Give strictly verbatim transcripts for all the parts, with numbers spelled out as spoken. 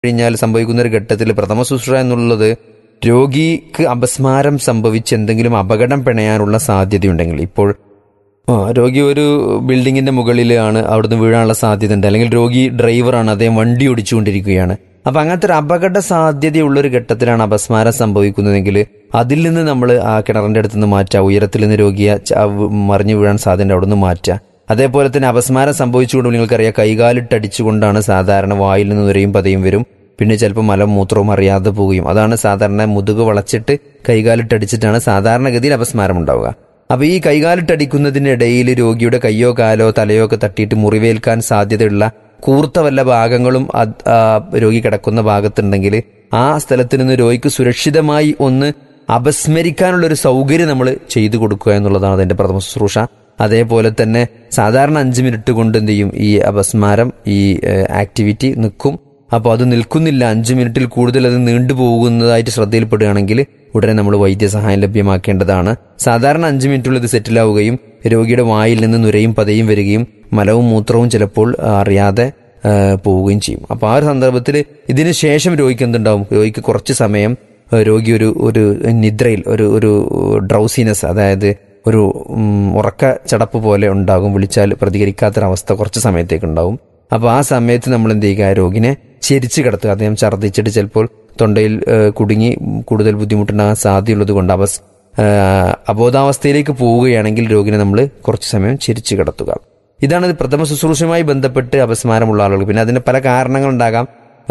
കഴിഞ്ഞാൽ സംഭവിക്കുന്ന ഒരു ഘട്ടത്തിൽ പ്രഥമ ശുശ്രൂഷ എന്നുള്ളത് രോഗിക്ക് അപസ്മാരം സംഭവിച്ച് എന്തെങ്കിലും അപകടം പിണയാനുള്ള സാധ്യതയുണ്ടെങ്കിൽ, ഇപ്പോൾ ആ രോഗി ഒരു ബിൽഡിങ്ങിന്റെ മുകളിലാണ്, അവിടുന്ന് വീഴാനുള്ള സാധ്യത ഉണ്ട്, അല്ലെങ്കിൽ രോഗി ഡ്രൈവറാണ്, അദ്ദേഹം വണ്ടി ഓടിച്ചുകൊണ്ടിരിക്കുകയാണ്. അപ്പൊ അങ്ങനത്തെ ഒരു അപകട സാധ്യതയുള്ള ഒരു ഘട്ടത്തിലാണ് അപസ്മാരം സംഭവിക്കുന്നതെങ്കിൽ അതിൽ നിന്ന് നമ്മൾ ആ കിണറിന്റെ അടുത്ത് നിന്ന് മാറ്റുക, ഉയരത്തിൽ നിന്ന് രോഗിയെ മറിഞ്ഞു വീഴാൻ സാധ്യത അവിടെ നിന്ന് മാറ്റുക. അതേപോലെ തന്നെ അപസ്മാരം സംഭവിച്ചുകൊണ്ട് നിങ്ങൾക്കറിയാം, കൈകാലിട്ടടിച്ചുകൊണ്ടാണ് സാധാരണ വായിൽ നിന്ന് നുരയും പതയും വരും, പിന്നെ ചിലപ്പോൾ മലം മൂത്രവും അറിയാതെ പോവുകയും, അതാണ് സാധാരണ മുതുക് വളച്ചിട്ട് കൈകാലിട്ടടിച്ചിട്ടാണ് സാധാരണഗതിയിൽ അപസ്മാരം ഉണ്ടാവുക. അപ്പൊ ഈ കൈകാലിട്ടടിക്കുന്നതിനിടയിൽ രോഗിയുടെ കയ്യോ കാലോ തലയോ ഒക്കെ തട്ടിയിട്ട് മുറിവേൽക്കാൻ സാധ്യതയുള്ള കൂർത്ത വല്ല ഭാഗങ്ങളും രോഗി കിടക്കുന്ന ഭാഗത്തുണ്ടെങ്കിൽ ആ സ്ഥലത്ത് നിന്ന് രോഗിക്ക് സുരക്ഷിതമായി ഒന്ന് അപസ്മരിക്കാനുള്ള ഒരു സൗകര്യം നമ്മൾ ചെയ്തു കൊടുക്കുക എന്നുള്ളതാണ് അതിന്റെ പ്രഥമ ശുശ്രൂഷ. അതേപോലെ തന്നെ സാധാരണ അഞ്ച് മിനിറ്റ് കൊണ്ട് എന്ത് ചെയ്യും, ഈ അപസ്മാരം ഈ ആക്ടിവിറ്റി നിൽക്കും. അപ്പോൾ അത് നിൽക്കുന്നില്ല, അഞ്ച് മിനിറ്റിൽ കൂടുതൽ അത് നീണ്ടുപോകുന്നതായിട്ട് ശ്രദ്ധയിൽപ്പെടുകയാണെങ്കിൽ ഉടനെ നമ്മൾ വൈദ്യസഹായം ലഭ്യമാക്കേണ്ടതാണ്. സാധാരണ അഞ്ച് മിനിറ്റുള്ളിൽ ഇത് സെറ്റിലാവുകയും രോഗിയുടെ വായിൽ നിന്ന് നുരയും പതയും വരികയും മലവും മൂത്രവും ചിലപ്പോൾ അറിയാതെ പോവുകയും ചെയ്യും. അപ്പോൾ ആ ഒരു സന്ദർഭത്തിൽ ഇതിന് ശേഷം രോഗിക്ക് എന്തുണ്ടാവും, രോഗിക്ക് കുറച്ച് സമയം രോഗി ഒരു ഒരു നിദ്രയിൽ ഒരു ഒരു ഡ്രൗസിനെസ്, അതായത് ഒരു ഉറക്ക ചടപ്പ് പോലെ ഉണ്ടാകും, വിളിച്ചാൽ പ്രതികരിക്കാത്തൊരവസ്ഥ കുറച്ച് സമയത്തേക്ക് ഉണ്ടാവും. അപ്പോൾ ആ സമയത്ത് നമ്മൾ എന്ത് ചെയ്യുക, രോഗിനെ ചെരിച്ച് കിടത്തുക. അദ്ദേഹം ഛർദ്ദിച്ചിട്ട് ചിലപ്പോൾ തൊണ്ടയിൽ കുടുങ്ങി കൂടുതൽ ബുദ്ധിമുട്ടുണ്ടാകാൻ സാധ്യതയുള്ളത് കൊണ്ട് അപസ് അബോധാവസ്ഥയിലേക്ക് പോവുകയാണെങ്കിൽ രോഗിനെ നമ്മൾ കുറച്ച് സമയം ചെരിച്ച് കിടത്തുക. ഇതാണ് പ്രഥമ ശുശ്രൂഷയുമായി ബന്ധപ്പെട്ട് അപസ്മാരമുള്ള ആളുകൾ. പിന്നെ അതിന് പല കാരണങ്ങളുണ്ടാകാം.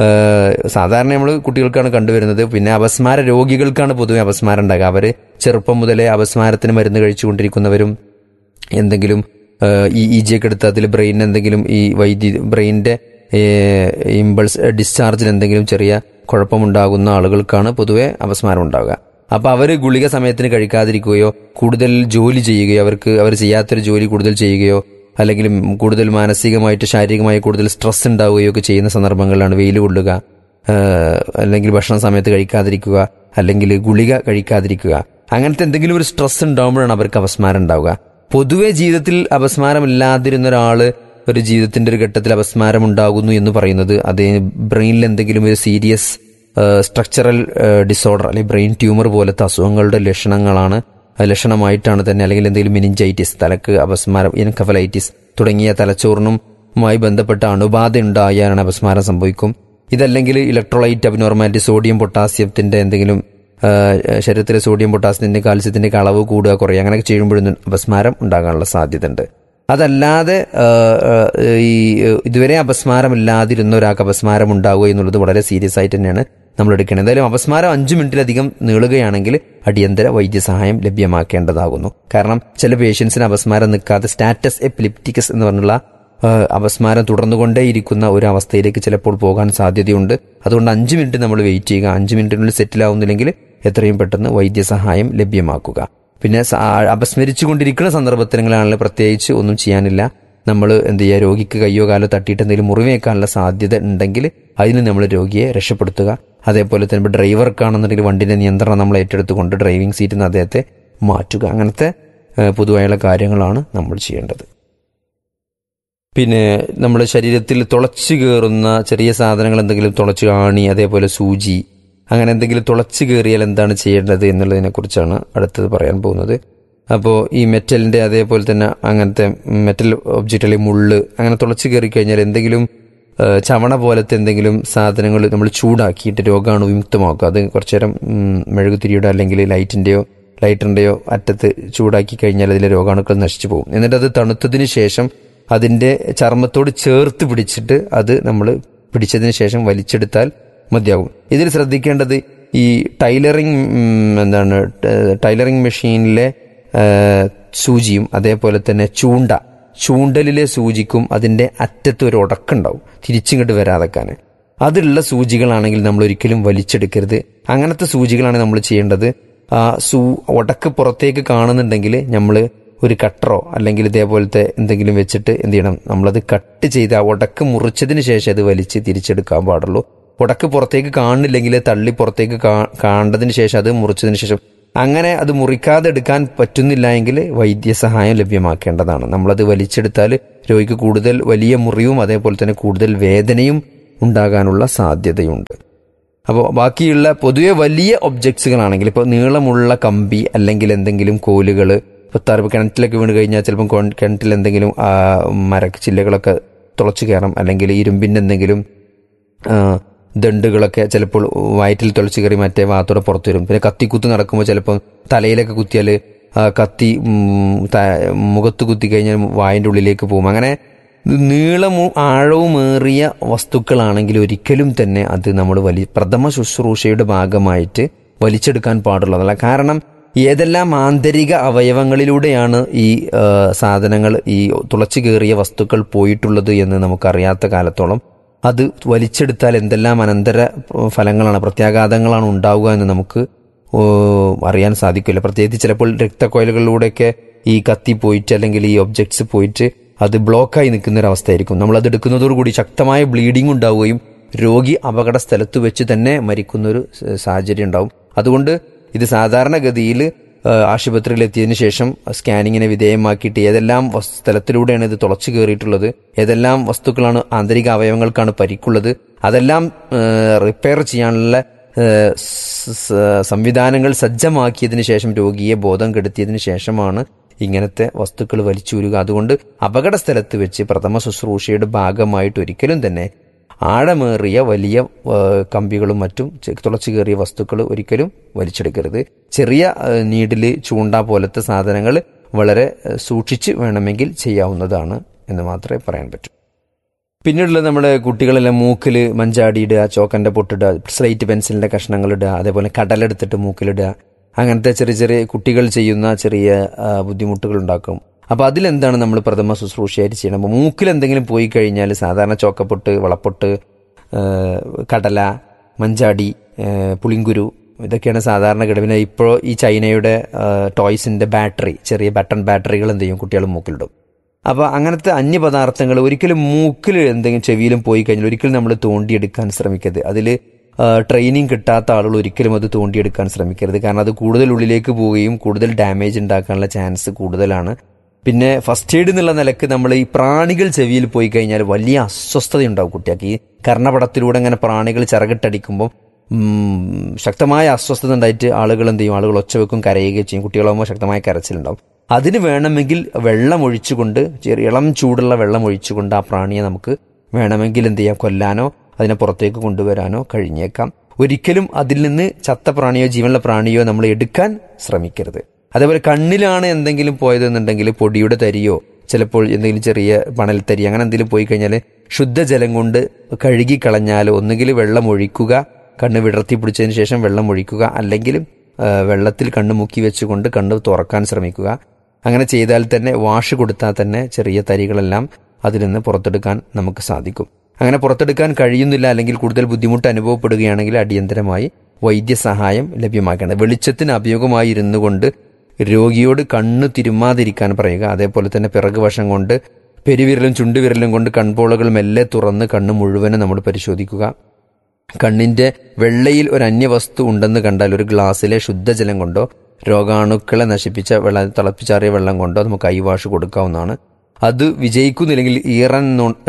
സാധാരണ നമ്മൾ കുട്ടികൾക്കാണ് കണ്ടുവരുന്നത്, പിന്നെ അപസ്മാര രോഗികൾക്കാണ് പൊതുവെ അപസ്മാരം ഉണ്ടാകുക. അവർ ചെറുപ്പം മുതലേ അപസ്മാരത്തിന് മരുന്ന് കഴിച്ചുകൊണ്ടിരിക്കുന്നവരും, എന്തെങ്കിലും ഈ ഇ ജി ഒക്കെ എടുത്ത് അതിൽ ബ്രെയിനിന് എന്തെങ്കിലും ഈ വൈദ്യ ബ്രെയിനിന്റെ ഇമ്പൾസ് ഡിസ്ചാർജിൽ എന്തെങ്കിലും ചെറിയ കുഴപ്പമുണ്ടാകുന്ന ആളുകൾക്കാണ് പൊതുവെ അപസ്മാരം ഉണ്ടാവുക. അപ്പൊ അവർ ഗുളിക സമയത്തിന് കഴിക്കാതിരിക്കുകയോ കൂടുതൽ ജോലി ചെയ്യുകയോ അവർക്ക് അവർ ചെയ്യാത്തൊരു ജോലി കൂടുതൽ ചെയ്യുകയോ അല്ലെങ്കിൽ കൂടുതൽ മാനസികമായിട്ട് ശാരീരികമായി കൂടുതൽ സ്ട്രെസ് ഉണ്ടാവുകയോ ഒക്കെ ചെയ്യുന്ന സന്ദർഭങ്ങളിലാണ് വെയിൽ കൊള്ളുക, അല്ലെങ്കിൽ ഭക്ഷണ സമയത്ത് കഴിക്കാതിരിക്കുക, അല്ലെങ്കിൽ ഗുളിക കഴിക്കാതിരിക്കുക. അങ്ങനത്തെ എന്തെങ്കിലും ഒരു സ്ട്രെസ് ഉണ്ടാകുമ്പോഴാണ് അവർക്ക് അപസ്മാരം ഉണ്ടാവുക. പൊതുവെ ജീവിതത്തിൽ അപസ്മാരമില്ലാതിരുന്ന ഒരാള് ഒരു ജീവിതത്തിന്റെ ഒരു ഘട്ടത്തിൽ അപസ്മാരം ഉണ്ടാകുന്നു എന്ന് പറയുന്നത് അത് ബ്രെയിനിൽ എന്തെങ്കിലും ഒരു സീരിയസ് സ്ട്രക്ചറൽ ഡിസോർഡർ അല്ലെങ്കിൽ ബ്രെയിൻ ട്യൂമർ പോലത്തെ അസുഖങ്ങളുടെ ലക്ഷണങ്ങളാണ്, ലക്ഷണമായിട്ടാണ് തന്നെ, അല്ലെങ്കിൽ എന്തെങ്കിലും മെനിഞ്ചൈറ്റിസ്, തലക്ക് അപസ്മാരം, എൻകഫലൈറ്റിസ് തുടങ്ങിയ തലച്ചോറിനുമായി ബന്ധപ്പെട്ട അണുബാധ ഉണ്ടായാലാണ് അപസ്മാരം സംഭവിക്കും. ഇതല്ലെങ്കിൽ ഇലക്ട്രോലൈറ്റ് അബ്നോർമാലിറ്റി, സോഡിയം പൊട്ടാസ്യത്തിന്റെ എന്തെങ്കിലും ശരീരത്തിലെ സോഡിയം പൊട്ടാസ്യത്തിന്റെ കാൽസ്യത്തിന്റെ അളവ് കൂടുക കുറയുക, അങ്ങനെയൊക്കെ ചെയ്യുമ്പോഴൊന്നും അപസ്മാരം ഉണ്ടാകാനുള്ള സാധ്യത ഉണ്ട്. അതല്ലാതെ ഈ ഇതുവരെ അപസ്മാരമില്ലാതിരുന്ന ഒരാൾക്ക് അപസ്മാരം ഉണ്ടാവുക എന്നുള്ളത് വളരെ സീരിയസ് ആയിട്ട് തന്നെയാണ് നമ്മൾ എടുക്കുന്നത്. എന്തായാലും അപസ്മാരം അഞ്ചു മിനിറ്റിലധികം നീളുകയാണെങ്കിൽ അടിയന്തര വൈദ്യസഹായം ലഭ്യമാക്കേണ്ടതാകുന്നു. കാരണം ചില പേഷ്യൻസിന് അപസ്മാരം നിൽക്കാതെ സ്റ്റാറ്റസ് എപ്പിലിപ്റ്റിക്കസ് എന്ന് പറഞ്ഞുള്ള അപസ്മാരം തുടർന്നുകൊണ്ടേയിരിക്കുന്ന ഒരു അവസ്ഥയിലേക്ക് ചിലപ്പോൾ പോകാൻ സാധ്യതയുണ്ട്. അതുകൊണ്ട് അഞ്ചു മിനിറ്റ് നമ്മൾ വെയിറ്റ് ചെയ്യുക. അഞ്ചു മിനിറ്റിനുള്ളിൽ സെറ്റിലാവുന്നില്ലെങ്കിൽ എത്രയും പെട്ടെന്ന് വൈദ്യസഹായം ലഭ്യമാക്കുക. പിന്നെ അപസ്മരിച്ചു കൊണ്ടിരിക്കുന്ന സന്ദർഭത്തിലാണെങ്കിൽ പ്രത്യേകിച്ച് ഒന്നും ചെയ്യാനില്ല. നമ്മൾ എന്ത് ചെയ്യുക, രോഗിക്ക് കയ്യോ കാലോ തട്ടിയിട്ട് എന്തെങ്കിലും മുറിവേക്കാനുള്ള സാധ്യത ഉണ്ടെങ്കിൽ അതിന് നമ്മൾ രോഗിയെ രക്ഷപ്പെടുത്തുക. അതേപോലെ തന്നെ ഡ്രൈവർക്കാണെന്നുണ്ടെങ്കിൽ വണ്ടിന്റെ നിയന്ത്രണം നമ്മൾ ഏറ്റെടുത്തുകൊണ്ട് ഡ്രൈവിംഗ് സീറ്റിൽ നിന്ന് അദ്ദേഹത്തെ മാറ്റുക. അങ്ങനത്തെ പൊതുവായുള്ള കാര്യങ്ങളാണ് നമ്മൾ ചെയ്യേണ്ടത്. പിന്നെ നമ്മുടെ ശരീരത്തിൽ തുളച്ചു കയറുന്ന ചെറിയ സാധനങ്ങൾ എന്തെങ്കിലും തുളച്ചു കാണി, അതേപോലെ സൂചി, അങ്ങനെ എന്തെങ്കിലും തുളച്ചു കയറിയാൽ എന്താണ് ചെയ്യേണ്ടത് എന്നുള്ളതിനെ കുറിച്ചാണ് അടുത്തത് പറയാൻ പോകുന്നത്. അപ്പോൾ ഈ മെറ്റലിന്റെ അതേപോലെ തന്നെ അങ്ങനത്തെ മെറ്റൽ ഒബ്ജക്റ്റ് അല്ലെങ്കിൽ മുള്ള് അങ്ങനെ തുളച്ചു കയറി കഴിഞ്ഞാൽ എന്തെങ്കിലും ചവണ പോലത്തെ എന്തെങ്കിലും സാധനങ്ങൾ നമ്മൾ ചൂടാക്കിയിട്ട് രോഗാണു വിമുക്തമാക്കുക. അത് കുറച്ചു നേരം മെഴുകുതിരിയുടെ അല്ലെങ്കിൽ ലൈറ്റിന്റെയോ ലൈറ്ററിന്റെയോ അറ്റത്ത് ചൂടാക്കി കഴിഞ്ഞാൽ അതിലെ രോഗാണുക്കൾ നശിച്ചു പോകും. എന്നിട്ട് അത് തണുത്തതിന് ശേഷം അതിന്റെ ചർമ്മത്തോട് ചേർത്ത് പിടിച്ചിട്ട് അത് നമ്മൾ പിടിച്ചതിന് ശേഷം വലിച്ചെടുത്താൽ മതിയാകും. ഇതിൽ ശ്രദ്ധിക്കേണ്ടത് ഈ ടൈലറിംഗ് എന്താണ് ടൈലറിംഗ് മെഷീനിലെ സൂചിയും അതേപോലെ തന്നെ ചൂണ്ട ചൂണ്ടലിലെ സൂചിക്കും അതിന്റെ അറ്റത്ത് ഒരു ഉടക്കുണ്ടാവും തിരിച്ചിങ്ങോട്ട് വരാതെക്കാൻ. അതുള്ള സൂചികളാണെങ്കിൽ നമ്മൾ ഒരിക്കലും വലിച്ചെടുക്കരുത്. അങ്ങനത്തെ സൂചികളാണ് നമ്മൾ ചെയ്യേണ്ടത്. ആ സൂ ഉടക്ക് പുറത്തേക്ക് കാണുന്നുണ്ടെങ്കിൽ നമ്മൾ ഒരു കട്ടറോ അല്ലെങ്കിൽ ഇതേപോലത്തെ എന്തെങ്കിലും വെച്ചിട്ട് എന്ത് ചെയ്യണം, നമ്മളത് കട്ട് ചെയ്ത് ആ ഉടക്ക് മുറിച്ചതിന് ശേഷം അത് വലിച്ച് തിരിച്ചെടുക്കാൻ പാടുള്ളൂ. ഉടക്ക് പുറത്തേക്ക് കാണുന്നില്ലെങ്കിൽ തള്ളി പുറത്തേക്ക് കാണേണ്ടതിന് ശേഷം അത് മുറിച്ചതിന് ശേഷം, അങ്ങനെ അത് മുറിക്കാതെ എടുക്കാൻ പറ്റുന്നില്ല എങ്കിൽ വൈദ്യസഹായം ലഭ്യമാക്കേണ്ടതാണ്. നമ്മളത് വലിച്ചെടുത്താൽ രോഗിക്ക് കൂടുതൽ വലിയ മുറിവും അതേപോലെ തന്നെ കൂടുതൽ വേദനയും ഉണ്ടാകാനുള്ള സാധ്യതയുണ്ട്. അപ്പോൾ ബാക്കിയുള്ള പൊതുവെ വലിയ ഒബ്ജക്ട്സുകളാണെങ്കിൽ ഇപ്പോൾ നീളമുള്ള കമ്പി അല്ലെങ്കിൽ എന്തെങ്കിലും കോലുകൾ, ഇപ്പോൾ തറ കിണറ്റിലൊക്കെ വീണ് കഴിഞ്ഞാൽ ചിലപ്പം കിണറ്റിൽ എന്തെങ്കിലും മരച്ചില്ലകളൊക്കെ തുളച്ചു കയറാം, അല്ലെങ്കിൽ ഇരുമ്പിൻ്റെ എന്തെങ്കിലും ദണ്ടുകളൊക്കെ ചിലപ്പോൾ വയറ്റിൽ തുളച്ചു കയറി മറ്റേ ഭാഗത്തോടെ പുറത്തു വരും. പിന്നെ കത്തിക്കുത്ത് നടക്കുമ്പോൾ ചിലപ്പോൾ തലയിലൊക്കെ കുത്തിയാൽ കത്തി മുഖത്ത് കുത്തി കഴിഞ്ഞാൽ വായൻ്റെ ഉള്ളിലേക്ക് പോകും. അങ്ങനെ നീളവും ആഴവുമേറിയ വസ്തുക്കളാണെങ്കിൽ ഒരിക്കലും തന്നെ അത് നമ്മൾ വലിയ പ്രഥമ ശുശ്രൂഷയുടെ ഭാഗമായിട്ട് വലിച്ചെടുക്കാൻ പാടുള്ളതല്ല. കാരണം ഏതെല്ലാം ആന്തരിക അവയവങ്ങളിലൂടെയാണ് ഈ സാധനങ്ങൾ, ഈ തുളച്ചു കയറിയ വസ്തുക്കൾ പോയിട്ടുള്ളത് എന്ന് നമുക്കറിയാത്ത കാലത്തോളം അത് വലിച്ചെടുത്താൽ എന്തെല്ലാം അനന്തര ഫലങ്ങളാണ്, പ്രത്യാഘാതങ്ങളാണ് ഉണ്ടാവുക എന്ന് നമുക്ക് അറിയാൻ സാധിക്കില്ല. പ്രത്യേകിച്ച് ചിലപ്പോൾ രക്തക്കൊയലുകളിലൂടെയൊക്കെ ഈ കത്തി പോയിട്ട് അല്ലെങ്കിൽ ഈ ഒബ്ജക്ട്സ് പോയിട്ട് അത് ബ്ലോക്കായി നിൽക്കുന്നൊരവസ്ഥയായിരിക്കും. നമ്മളത് എടുക്കുന്നതോടുകൂടി ശക്തമായ ബ്ലീഡിംഗ് ഉണ്ടാവുകയും രോഗി അപകട സ്ഥലത്ത് വെച്ച് തന്നെ മരിക്കുന്നൊരു സാഹചര്യം ഉണ്ടാവും. അതുകൊണ്ട് ഇത് സാധാരണഗതിയിൽ ആശുപത്രിയിൽ എത്തിയതിനു ശേഷം സ്കാനിങ്ങിനെ വിധേയമാക്കിയിട്ട് ഏതെല്ലാം സ്ഥലത്തിലൂടെയാണ് ഇത് തുളച്ചു കയറിയിട്ടുള്ളത്, ഏതെല്ലാം വസ്തുക്കളാണ് ആന്തരിക അവയവങ്ങൾക്കാണ് പരിക്കുള്ളത്, അതെല്ലാം റിപ്പയർ ചെയ്യാനുള്ള സംവിധാനങ്ങൾ സജ്ജമാക്കിയതിനു ശേഷം രോഗിയെ ബോധം കെടുത്തിയതിനു ശേഷമാണ് ഇങ്ങനത്തെ വസ്തുക്കൾ വലിച്ചൂരുക. അതുകൊണ്ട് അപകട സ്ഥലത്ത് വെച്ച് പ്രഥമ ശുശ്രൂഷയുടെ ഭാഗമായിട്ട് ഒരിക്കലും തന്നെ ആഴമേറിയ വലിയ കമ്പികളും മറ്റും തുളച്ചു കയറിയ വസ്തുക്കൾ ഒരിക്കലും വലിച്ചെടുക്കരുത്. ചെറിയ നീഡില്, ചൂണ്ട പോലത്തെ സാധനങ്ങൾ വളരെ സൂക്ഷിച്ച് വേണമെങ്കിൽ ചെയ്യാവുന്നതാണ് എന്ന് മാത്രമേ പറയാൻ പറ്റൂ. പിന്നീടുള്ള നമ്മുടെ കുട്ടികളെല്ലാം മൂക്കിൽ മഞ്ചാടിയിടുക, ചോക്കൻ്റെ പൊട്ടിടുക, സ്ലേറ്റ് പെൻസിലിൻ്റെ കഷ്ണങ്ങളിടുക, അതേപോലെ കടലെടുത്തിട്ട് മൂക്കിലിടുക, അങ്ങനത്തെ ചെറിയ ചെറിയ കുട്ടികൾ ചെയ്യുന്ന ചെറിയ ബുദ്ധിമുട്ടുകൾ ഉണ്ടാക്കും. അപ്പോൾ അതിലെന്താണ് നമ്മൾ പ്രഥമ ശുശ്രൂഷയായിട്ട് ചെയ്യണം? അപ്പോൾ മൂക്കിൽ എന്തെങ്കിലും പോയി കഴിഞ്ഞാൽ സാധാരണ ചോക്കപ്പൊട്ട്, വളപ്പൊട്ട്, കടല, മഞ്ചാടി, പുളിങ്കുരു ഇതൊക്കെയാണ് സാധാരണ കിടവിന്. ഇപ്പോൾ ഈ ചൈനയുടെ ടോയ്സിൻ്റെ ബാറ്ററി, ചെറിയ ബട്ടൺ ബാറ്ററികൾ എന്ത് ചെയ്യും, കുട്ടികൾ മൂക്കിലിടും. അപ്പോൾ അങ്ങനത്തെ അന്യപദാർത്ഥങ്ങൾ ഒരിക്കലും മൂക്കിൽ എന്തെങ്കിലും ചെവിയിലും പോയി കഴിഞ്ഞാൽ ഒരിക്കലും നമ്മൾ തോണ്ടിയെടുക്കാൻ ശ്രമിക്കരുത്. അതിൽ ട്രെയിനിങ് കിട്ടാത്ത ആളുകൾ ഒരിക്കലും അത് തോണ്ടിയെടുക്കാൻ ശ്രമിക്കരുത്. കാരണം അത് കൂടുതൽ ഉള്ളിലേക്ക് പോവുകയും കൂടുതൽ ഡാമേജ് ഉണ്ടാക്കാനുള്ള ചാൻസ് കൂടുതലാണ്. പിന്നെ ഫസ്റ്റ് എയ്ഡ് എന്നുള്ള നിലക്ക് നമ്മൾ ഈ പ്രാണികൾ ചെവിയിൽ പോയി കഴിഞ്ഞാൽ വലിയ അസ്വസ്ഥതയുണ്ടാവും കുട്ടികൾക്ക്. ഈ കർണപടത്തിലൂടെ അങ്ങനെ പ്രാണികൾ ചിറകിട്ടടിക്കുമ്പോൾ ശക്തമായ അസ്വസ്ഥത ഉണ്ടായിട്ട് ആളുകൾ എന്ത് ചെയ്യും, ആളുകൾ ഒച്ചവെക്കും, കരയുകയും ചെയ്യും. കുട്ടികളാകുമ്പോൾ ശക്തമായ കരച്ചിലുണ്ടാവും. അതിന് വേണമെങ്കിൽ വെള്ളം ഒഴിച്ചുകൊണ്ട്, ചെറിയ ഇളം ചൂടുള്ള വെള്ളം ഒഴിച്ചുകൊണ്ട് ആ പ്രാണിയെ നമുക്ക് വേണമെങ്കിൽ എന്ത് ചെയ്യാം, കൊല്ലാനോ അതിനെ പുറത്തേക്ക് കൊണ്ടുവരാനോ കഴിഞ്ഞേക്കാം. ഒരിക്കലും അതിൽ നിന്ന് ചത്ത പ്രാണിയോ ജീവനുള്ള പ്രാണിയോ നമ്മൾ എടുക്കാൻ ശ്രമിക്കരുത്. അതേപോലെ കണ്ണിലാണ് എന്തെങ്കിലും പോയതെന്നുണ്ടെങ്കിൽ പൊടിയുടെ തരിയോ ചിലപ്പോൾ എന്തെങ്കിലും ചെറിയ മണൽത്തരി അങ്ങനെ എന്തെങ്കിലും പോയി കഴിഞ്ഞാൽ ശുദ്ധജലം കൊണ്ട് കഴുകിക്കളഞ്ഞാൽ ഒന്നുകിൽ വെള്ളം ഒഴിക്കുക, കണ്ണ് വിടർത്തി പിടിച്ചതിന് ശേഷം വെള്ളം ഒഴിക്കുക, അല്ലെങ്കിൽ വെള്ളത്തിൽ കണ്ണ് മുക്കി വെച്ചുകൊണ്ട് കണ്ണ് തുറക്കാൻ ശ്രമിക്കുക. അങ്ങനെ ചെയ്താൽ തന്നെ, വാഷ് കൊടുത്താൽ തന്നെ ചെറിയ തരികളെല്ലാം അതിൽ നിന്ന് പുറത്തെടുക്കാൻ നമുക്ക് സാധിക്കും. അങ്ങനെ പുറത്തെടുക്കാൻ കഴിയുന്നില്ല, അല്ലെങ്കിൽ കൂടുതൽ ബുദ്ധിമുട്ട് അനുഭവപ്പെടുകയാണെങ്കിൽ അടിയന്തരമായി വൈദ്യസഹായം ലഭ്യമാക്കേണ്ടത്. വെളിച്ചത്തിന് അഭിയോഗമായി ഇരുന്നു കൊണ്ട് രോഗിയോട് കണ്ണ് തിരുമാതിരിക്കാൻ പറയുക. അതേപോലെ തന്നെ പിറകുവശം കൊണ്ട് പെരുവിരലും ചുണ്ടുവിരലും കൊണ്ട് കൺപോളകൾ മെല്ലെ തുറന്ന് കണ്ണ് മുഴുവനും നമ്മൾ പരിശോധിക്കുക. കണ്ണിൻ്റെ വെള്ളയിൽ ഒരു അന്യവസ്തു ഉണ്ടെന്ന് കണ്ടാൽ ഒരു ഗ്ലാസ്സിലെ ശുദ്ധജലം കൊണ്ടോ രോഗാണുക്കളെ നശിപ്പിച്ച വെള്ളം, തിളപ്പിച്ചാറിയ വെള്ളം കൊണ്ടോ നമുക്ക് ഐ വാഷ് കൊടുക്കാവുന്നതാണ്. അത് വിജയിക്കുന്നില്ലെങ്കിൽ ഈറൻ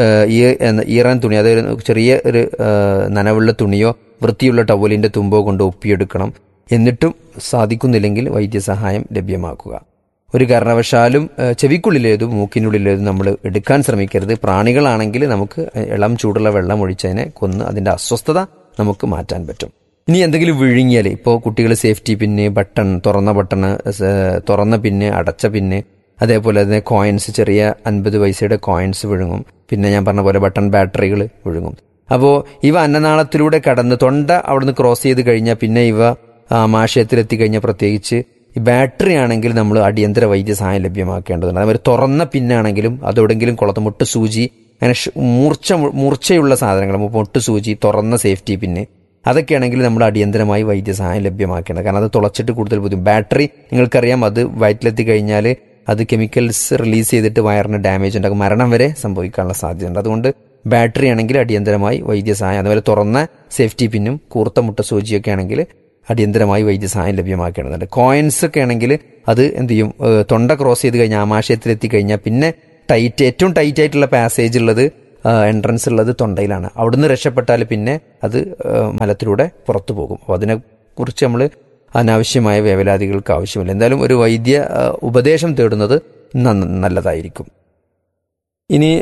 ഈറൻ തുണി, അതായത് ചെറിയ ഒരു നനവുള്ള തുണിയോ വൃത്തിയുള്ള ടവലിൻ്റെ തുമ്പോ കൊണ്ട് ഒപ്പിയെടുക്കണം. എന്നിട്ടും സാധിക്കുന്നില്ലെങ്കിൽ വൈദ്യസഹായം ലഭ്യമാക്കുക. ഒരു കാരണവശാലും ചെവിക്കുള്ളിലേതും മൂക്കിനുള്ളിലേതും നമ്മൾ എടുക്കാൻ ശ്രമിക്കരുത്. പ്രാണികളാണെങ്കിൽ നമുക്ക് ഇളം ചൂടുള്ള വെള്ളം ഒഴിച്ചതിനെ കൊന്ന് അതിൻ്റെ അസ്വസ്ഥത നമുക്ക് മാറ്റാൻ പറ്റും. ഇനി എന്തെങ്കിലും വിഴുങ്ങിയാൽ, ഇപ്പോൾ കുട്ടികൾ സേഫ്റ്റി പിന്ന്, ബട്ടൺ, തുറന്ന ബട്ടൺ, തുറന്ന പിന്ന്, അടച്ച പിന്ന്, അതേപോലെ തന്നെ കോയിൻസ്, ചെറിയ അൻപത് പൈസയുടെ കോയിൻസ് വിഴുങ്ങും. പിന്നെ ഞാൻ പറഞ്ഞ പോലെ ബട്ടൺ ബാറ്ററികൾ വിഴുങ്ങും. അപ്പോൾ ഇവ അന്നനാളത്തിലൂടെ കടന്ന് തൊണ്ട അവിടുന്ന് ക്രോസ് ചെയ്ത് കഴിഞ്ഞാൽ പിന്നെ ഇവ ആമാശയത്തിലെത്തിക്കഴിഞ്ഞാൽ പ്രത്യേകിച്ച് ഈ ബാറ്ററി ആണെങ്കിൽ നമ്മൾ അടിയന്തര വൈദ്യസഹായം ലഭ്യമാക്കേണ്ടതുണ്ട്. അതുപോലെ തുറന്ന പിന്നാണെങ്കിലും അതെവിടെങ്കിലും കുളത്ത് മുട്ട് സൂചി, അങ്ങനെ മൂർച്ച മൂർച്ചയുള്ള സാധനങ്ങൾ, മുട്ട് സൂചി, തുറന്ന സേഫ്റ്റി പിന്ന്, അതൊക്കെയാണെങ്കിൽ നമ്മൾ അടിയന്തരമായി വൈദ്യസഹായം ലഭ്യമാക്കേണ്ടത്. കാരണം അത് തുളച്ചിട്ട് കൂടുതൽ ബുദ്ധിമുട്ട്. ബാറ്ററി നിങ്ങൾക്കറിയാം, അത് വയറ്റിലെത്തി കഴിഞ്ഞാൽ അത് കെമിക്കൽസ് റിലീസ് ചെയ്തിട്ട് വയറിന് ഡാമേജ് ഉണ്ടാക്കും, മരണം വരെ സംഭവിക്കാനുള്ള സാധ്യതയുണ്ട്. അതുകൊണ്ട് ബാറ്ററി ആണെങ്കിൽ അടിയന്തരമായി വൈദ്യസഹായം, അതുപോലെ തുറന്ന സേഫ്റ്റി പിന്നും കൂർത്ത മുട്ട സൂചിയൊക്കെ ആണെങ്കിൽ അടിയന്തരമായി വൈദ്യസഹായം ലഭ്യമാക്കേണ്ടതുണ്ട്. കോയിൻസ് ഒക്കെ ആണെങ്കിൽ അത് എന്ത് ചെയ്യും, തൊണ്ട ക്രോസ് ചെയ്ത് കഴിഞ്ഞാൽ ആമാശയത്തിലെത്തി കഴിഞ്ഞാൽ പിന്നെ ടൈറ്റ്, ഏറ്റവും ടൈറ്റ് ആയിട്ടുള്ള പാസേജ് ഉള്ളത് എൻട്രൻസ് ഉള്ളത് തൊണ്ടയിലാണ്. അവിടുന്ന് രക്ഷപ്പെട്ടാൽ പിന്നെ അത് മലത്തിലൂടെ പുറത്തു പോകും. അപ്പോൾ അതിനെക്കുറിച്ച് നമ്മൾ അനാവശ്യമായ വേവലാതികൾക്ക് ആവശ്യമില്ല. എന്തായാലും ഒരു വൈദ്യ ഉപദേശം തേടുന്നത് നല്ലതായിരിക്കും. ഇനി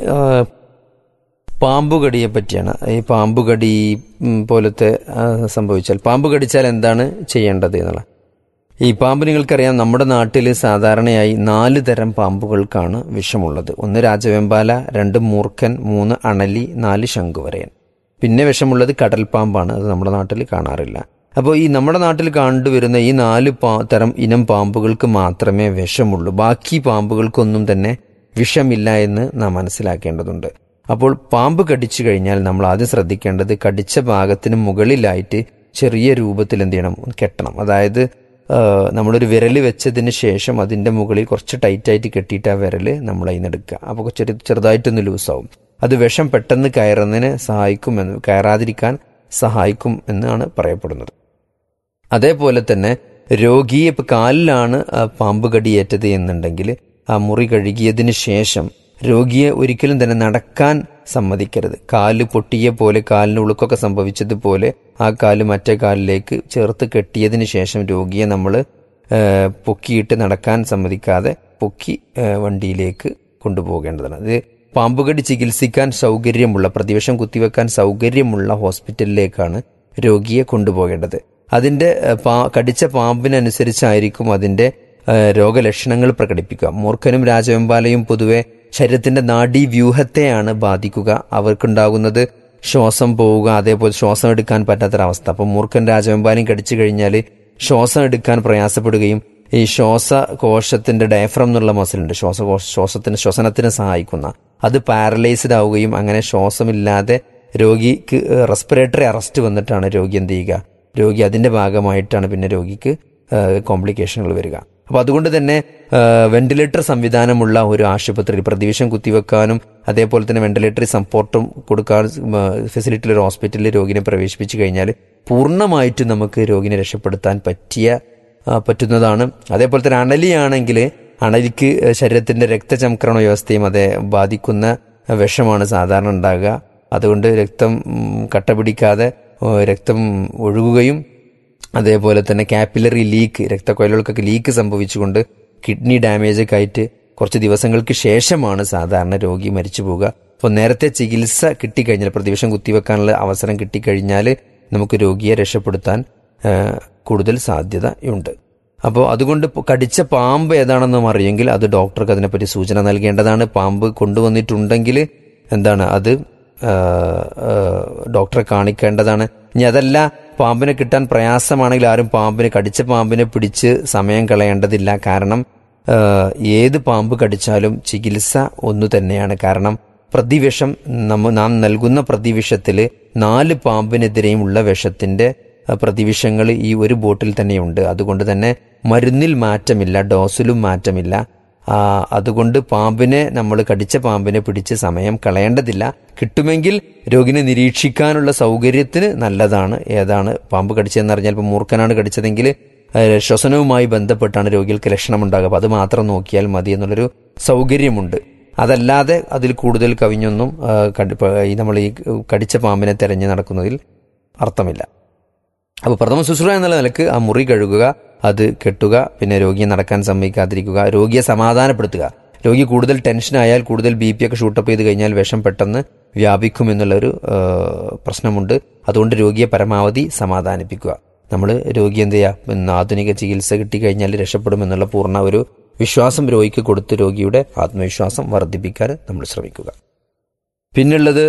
പാമ്പുകടിയെ പറ്റിയാണ്. ഈ പാമ്പുകടി പോലത്തെ സംഭവിച്ചാൽ, പാമ്പ് കടിച്ചാൽ എന്താണ് ചെയ്യേണ്ടത് എന്നുള്ള. ഈ പാമ്പ് നിങ്ങൾക്കറിയാം, നമ്മുടെ നാട്ടിൽ സാധാരണയായി നാല് തരം പാമ്പുകൾക്കാണ് വിഷമുള്ളത്. ഒന്ന് രാജവെമ്പാല, രണ്ട് മൂർഖൻ, മൂന്ന് അണലി, നാല് ശംഖുവരയൻ. പിന്നെ വിഷമുള്ളത് കടൽപ്പാമ്പാണ്. അത് നമ്മുടെ നാട്ടിൽ കാണാറില്ല. അപ്പോൾ ഈ നമ്മുടെ നാട്ടിൽ കണ്ടുവരുന്ന ഈ നാല് പാ തരം ഇനം പാമ്പുകൾക്ക് മാത്രമേ വിഷമുള്ളൂ. ബാക്കി പാമ്പുകൾക്കൊന്നും തന്നെ വിഷമില്ല എന്ന് നാം മനസ്സിലാക്കേണ്ടതുണ്ട്. അപ്പോൾ പാമ്പ് കടിച്ചു കഴിഞ്ഞാൽ നമ്മൾ ആദ്യം ശ്രദ്ധിക്കേണ്ടത് കടിച്ച ഭാഗത്തിന് മുകളിലായിട്ട് ചെറിയ രൂപത്തിൽ എന്ത് ചെയ്യണം, കെട്ടണം. അതായത് നമ്മളൊരു വിരൽ വെച്ചതിന് ശേഷം അതിൻ്റെ മുകളിൽ കുറച്ച് ടൈറ്റായിട്ട് കെട്ടിയിട്ട് ആ വിരൽ നമ്മൾ അതിൽ നിന്ന് എടുക്കുക. അപ്പോൾ ചെറിയ ചെറുതായിട്ടൊന്ന് ലൂസാവും. അത് വിഷം പെട്ടെന്ന് കയറുന്നതിന് സഹായിക്കുമെന്ന് കയറാതിരിക്കാൻ സഹായിക്കും എന്നാണ് പറയപ്പെടുന്നത്. അതേപോലെ തന്നെ രോഗിയെ ഇപ്പോൾ കാലിലാണ് പാമ്പ് കടിയേറ്റത് എന്നുണ്ടെങ്കിൽ ആ മുറി കഴുകിയതിന് ശേഷം രോഗിയെ ഒരിക്കലും തന്നെ നടക്കാൻ സമ്മതിക്കരുത്. കാല് പൊട്ടിയ പോലെ, കാലിന് ഉളുക്കൊക്കെ സംഭവിച്ചതുപോലെ ആ കാല് മറ്റേ കാലിലേക്ക് ചേർത്ത് കെട്ടിയതിന് ശേഷം രോഗിയെ നമ്മൾ പൊക്കിയിട്ട് നടക്കാൻ സമ്മതിക്കാതെ പൊക്കി വണ്ടിയിലേക്ക് കൊണ്ടുപോകേണ്ടതാണ്. അത് പാമ്പുകടി ചികിത്സിക്കാൻ സൗകര്യമുള്ള, പ്രതിവിഷം കുത്തിവെക്കാൻ സൗകര്യമുള്ള ഹോസ്പിറ്റലിലേക്കാണ് രോഗിയെ കൊണ്ടുപോകേണ്ടത്. അതിൻ്റെ പാ കടിച്ച പാമ്പിനനുസരിച്ചായിരിക്കും അതിൻ്റെ രോഗലക്ഷണങ്ങൾ പ്രകടിപ്പിക്കുക. മൂർഖനും രാജവെമ്പാലയും പൊതുവെ ശരീരത്തിന്റെ നാഡീവ്യൂഹത്തെയാണ് ബാധിക്കുക. അവർക്കുണ്ടാകുന്നത് ശ്വാസം പോവുക, അതേപോലെ ശ്വാസം എടുക്കാൻ പറ്റാത്തൊരവസ്ഥ. അപ്പം മൂർഖൻ രാജവെമ്പാലയും കടിച്ചു കഴിഞ്ഞാൽ ശ്വാസം എടുക്കാൻ പ്രയാസപ്പെടുകയും ഈ ശ്വാസകോശത്തിന്റെ ഡയഫ്രം എന്നുള്ള മസിലുണ്ട്, ശ്വാസകോശ ശ്വാസത്തിന് ശ്വസനത്തിന് സഹായിക്കുന്ന, അത് പാരലൈസ്ഡ് ആവുകയും അങ്ങനെ ശ്വാസമില്ലാതെ രോഗിക്ക് റെസ്പിറേറ്ററി അറസ്റ്റ് വന്നിട്ടാണ് രോഗി എന്ത് ചെയ്യുക, രോഗി അതിന്റെ ഭാഗമായിട്ടാണ് പിന്നെ രോഗിക്ക് കോംപ്ലിക്കേഷനുകൾ വരിക. അപ്പോൾ അതുകൊണ്ട് തന്നെ വെന്റിലേറ്റർ സംവിധാനമുള്ള ഒരു ആശുപത്രിയിൽ പ്രതിവിഷം കുത്തിവെക്കാനും അതേപോലെ തന്നെ വെന്റിലേറ്ററി സപ്പോർട്ടും കൊടുക്കാൻ ഫെസിലിറ്റിയുള്ള ഒരു ഹോസ്പിറ്റലിൽ രോഗിനെ പ്രവേശിപ്പിച്ചു കഴിഞ്ഞാൽ പൂർണ്ണമായിട്ടും നമുക്ക് രോഗിനെ രക്ഷപ്പെടുത്താൻ പറ്റിയ പറ്റുന്നതാണ്. അതേപോലെ തന്നെ അണലിയാണെങ്കിൽ അണലിക്ക് ശരീരത്തിന്റെ രക്തചംക്രമണ വ്യവസ്ഥയും അതേ ബാധിക്കുന്ന വിഷമാണ് സാധാരണ ഉണ്ടാകുക. അതുകൊണ്ട് രക്തം കട്ട പിടിക്കാതെ രക്തം ഒഴുകുകയും അതേപോലെ തന്നെ capillary leak, രക്തക്കൊഴലുകൾക്കൊക്കെ leak സംഭവിച്ചുകൊണ്ട് kidney damage ഒക്കെ ആയിട്ട് കുറച്ച് ദിവസങ്ങൾക്ക് ശേഷമാണ് സാധാരണ രോഗി മരിച്ചു പോവുക. അപ്പോൾ നേരത്തെ ചികിത്സ കിട്ടിക്കഴിഞ്ഞാൽ, പ്രതിവിഷം കുത്തിവെക്കാനുള്ള അവസരം കിട്ടിക്കഴിഞ്ഞാൽ നമുക്ക് രോഗിയെ രക്ഷപ്പെടുത്താൻ കൂടുതൽ സാധ്യതയുണ്ട്. അപ്പോൾ അതുകൊണ്ട് കടിച്ച പാമ്പ് ഏതാണെന്നും അറിയെങ്കിൽ അത് ഡോക്ടർക്ക് അതിനെപ്പറ്റി സൂചന നൽകേണ്ടതാണ്. പാമ്പ് കൊണ്ടുവന്നിട്ടുണ്ടെങ്കിൽ എന്താണ് അത് ഡോക്ടറെ കാണിക്കേണ്ടതാണ്. ഇനി അതല്ല, പാമ്പിനെ കിട്ടാൻ പ്രയാസമാണെങ്കിൽ ആരും പാമ്പിനെ കടിച്ച പാമ്പിനെ പിടിച്ച് സമയം കളയേണ്ടതില്ല. കാരണം ഏത് പാമ്പ് കടിച്ചാലും ചികിത്സ ഒന്നു തന്നെയാണ്. കാരണം പ്രതിവിഷം നമ്മ നാം നൽകുന്ന പ്രതിവിഷത്തിൽ നാല് പാമ്പിനെതിരെയുമുള്ള വിഷത്തിന്റെ പ്രതിവിഷങ്ങൾ ഈ ഒരു ബോട്ടിൽ തന്നെയുണ്ട്. അതുകൊണ്ട് തന്നെ മരുന്നിൽ മാറ്റമില്ല, ഡോസിലും മാറ്റമില്ല. അതുകൊണ്ട് പാമ്പിനെ നമ്മൾ കടിച്ച പാമ്പിനെ പിടിച്ച് സമയം കളയേണ്ടതില്ല. കിട്ടുമെങ്കിൽ രോഗിനെ നിരീക്ഷിക്കാനുള്ള സൗകര്യത്തിന് നല്ലതാണ്. ഏതാണ് പാമ്പ് കടിച്ചതെന്നറിഞ്ഞാൽ, ഇപ്പോൾ മൂർഖനാണ് കടിച്ചതെങ്കിൽ ശ്വസനവുമായി ബന്ധപ്പെട്ടാണ് രോഗികൾക്ക് ലക്ഷണമുണ്ടാകുക. അപ്പോൾ അത് മാത്രം നോക്കിയാൽ മതി എന്നുള്ളൊരു സൗകര്യമുണ്ട്. അതല്ലാതെ അതിൽ കൂടുതൽ കവിഞ്ഞൊന്നും നമ്മൾ ഈ കടിച്ച പാമ്പിനെ തെരഞ്ഞു നടക്കുന്നതിൽ അർത്ഥമില്ല. അപ്പോൾ പ്രഥമ ശുശ്രൂഷ എന്നുള്ള നിലക്ക് ആ മുറി കഴുകുക, അത് കെട്ടുക, പിന്നെ രോഗിയെ നടക്കാൻ സമ്മതിക്കാതിരിക്കുക, രോഗിയെ സമാധാനപ്പെടുത്തുക. രോഗി കൂടുതൽ ടെൻഷനായാൽ, കൂടുതൽ ബി പി ഒക്കെ ഷൂട്ടപ്പ് ചെയ്ത് കഴിഞ്ഞാൽ വിഷം പെട്ടെന്ന് വ്യാപിക്കുമെന്നുള്ളൊരു പ്രശ്നമുണ്ട്. അതുകൊണ്ട് രോഗിയെ പരമാവധി സമാധാനിപ്പിക്കുക. നമ്മൾ രോഗി എന്ത് ചെയ്യുക, ആധുനിക ചികിത്സ കിട്ടിക്കഴിഞ്ഞാൽ രക്ഷപ്പെടുമെന്നുള്ള പൂർണ്ണ ഒരു വിശ്വാസം രോഗിക്ക് കൊടുത്ത് രോഗിയുടെ ആത്മവിശ്വാസം വർദ്ധിപ്പിക്കാൻ നമ്മൾ ശ്രമിക്കുക. പിന്നുള്ളത്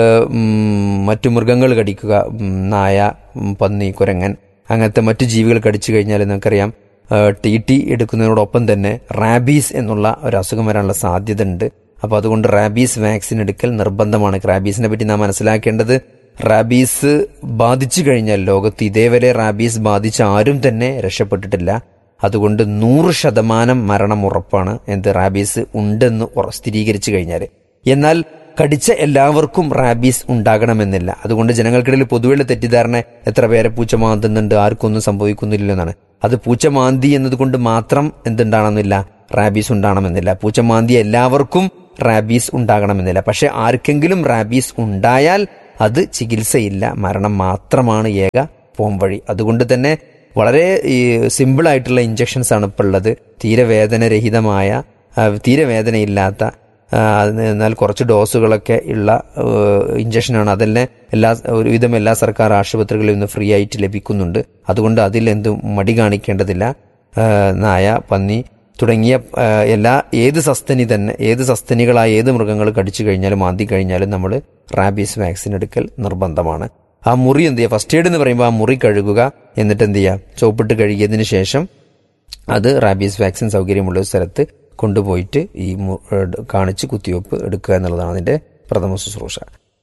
മറ്റു മൃഗങ്ങൾ കടിക്കുക, നായ, പന്നി, കുരങ്ങൻ, അങ്ങനത്തെ മറ്റു ജീവികൾ കടിച്ചു കഴിഞ്ഞാൽ നമുക്കറിയാം ടി ടി എടുക്കുന്നതിനോടൊപ്പം തന്നെ റാബീസ് എന്നുള്ള ഒരു അസുഖം വരാനുള്ള സാധ്യത ഉണ്ട്. അപ്പോൾ അതുകൊണ്ട് റാബീസ് വാക്സിൻ എടുക്കൽ നിർബന്ധമാണ്. റാബീസിനെ പറ്റി നാം മനസ്സിലാക്കേണ്ടത്, റാബീസ് ബാധിച്ചു കഴിഞ്ഞാൽ, ലോകത്ത് ഇതേവരെ റാബീസ് ബാധിച്ച ആരും തന്നെ രക്ഷപ്പെട്ടിട്ടില്ല. അതുകൊണ്ട് നൂറ് ശതമാനം മരണം ഉറപ്പാണ് എന്ത് റാബീസ് ഉണ്ടെന്ന് സ്ഥിരീകരിച്ചു കഴിഞ്ഞാൽ. എന്നാൽ കടിച്ച എല്ലാവർക്കും റാബീസ് ഉണ്ടാകണമെന്നില്ല. അതുകൊണ്ട് ജനങ്ങൾക്കിടയിൽ പൊതുവെയുള്ള തെറ്റിദ്ധാരണ, എത്ര പേരെ പൂച്ച മാന്തുന്നുണ്ട്, ആർക്കൊന്നും സംഭവിക്കുന്നില്ലെന്നാണ്. അത് പൂച്ച മാന്തി എന്നതുകൊണ്ട് മാത്രം എന്തുണ്ടാകണമെന്നില്ല, റാബീസ് ഉണ്ടാകണമെന്നില്ല. പൂച്ച മാന്തി എല്ലാവർക്കും റാബീസ് ഉണ്ടാകണമെന്നില്ല. പക്ഷെ ആർക്കെങ്കിലും റാബീസ് ഉണ്ടായാൽ അത് ചികിത്സയില്ല, മരണം മാത്രമാണ് ഏക പോംവഴി. അതുകൊണ്ട് തന്നെ വളരെ ഈ സിമ്പിളായിട്ടുള്ള ഇഞ്ചക്ഷൻസ് ആണ് ഇപ്പോൾ ഉള്ളത്. തീരെ വേദനരഹിതമായ, തീരെ വേദനയില്ലാത്ത, എന്നാൽ കുറച്ച് ഡോസുകളൊക്കെ ഉള്ള ഇഞ്ചക്ഷനാണ്. അതെല്ലാം എല്ലാ ഒരുവിധം എല്ലാ സർക്കാർ ആശുപത്രികളിൽ നിന്ന് ഫ്രീ ആയിട്ട് ലഭിക്കുന്നുണ്ട്. അതുകൊണ്ട് അതിൽ എന്തും മടി കാണിക്കേണ്ടതില്ല. നായ, പന്നി തുടങ്ങിയ എല്ലാ ഏത് സസ്തനി തന്നെ ഏത് സസ്തനികളായ ഏത് മൃഗങ്ങൾ കടിച്ചു കഴിഞ്ഞാലും മാന്തി കഴിഞ്ഞാലും നമ്മൾ റാബീസ് വാക്സിൻ എടുക്കൽ നിർബന്ധമാണ്. ആ മുറി എന്ത് ചെയ്യുക, ഫസ്റ്റ് എയ്ഡ് എന്ന് പറയുമ്പോൾ ആ മുറി കഴുകുക, എന്നിട്ട് എന്ത് ചെയ്യുക, സോപ്പിട്ട് കഴുകിയതിന് ശേഷം അത് റാബീസ് വാക്സിൻ സൗകര്യമുള്ള ഒരു സ്ഥലത്ത് കൊണ്ടുപോയിട്ട് ഈ കാണിച്ച് കുത്തിവയ്പ്പ് എടുക്കുക എന്നുള്ളതാണ് അതിൻ്റെ പ്രഥമ ശുശ്രൂഷ.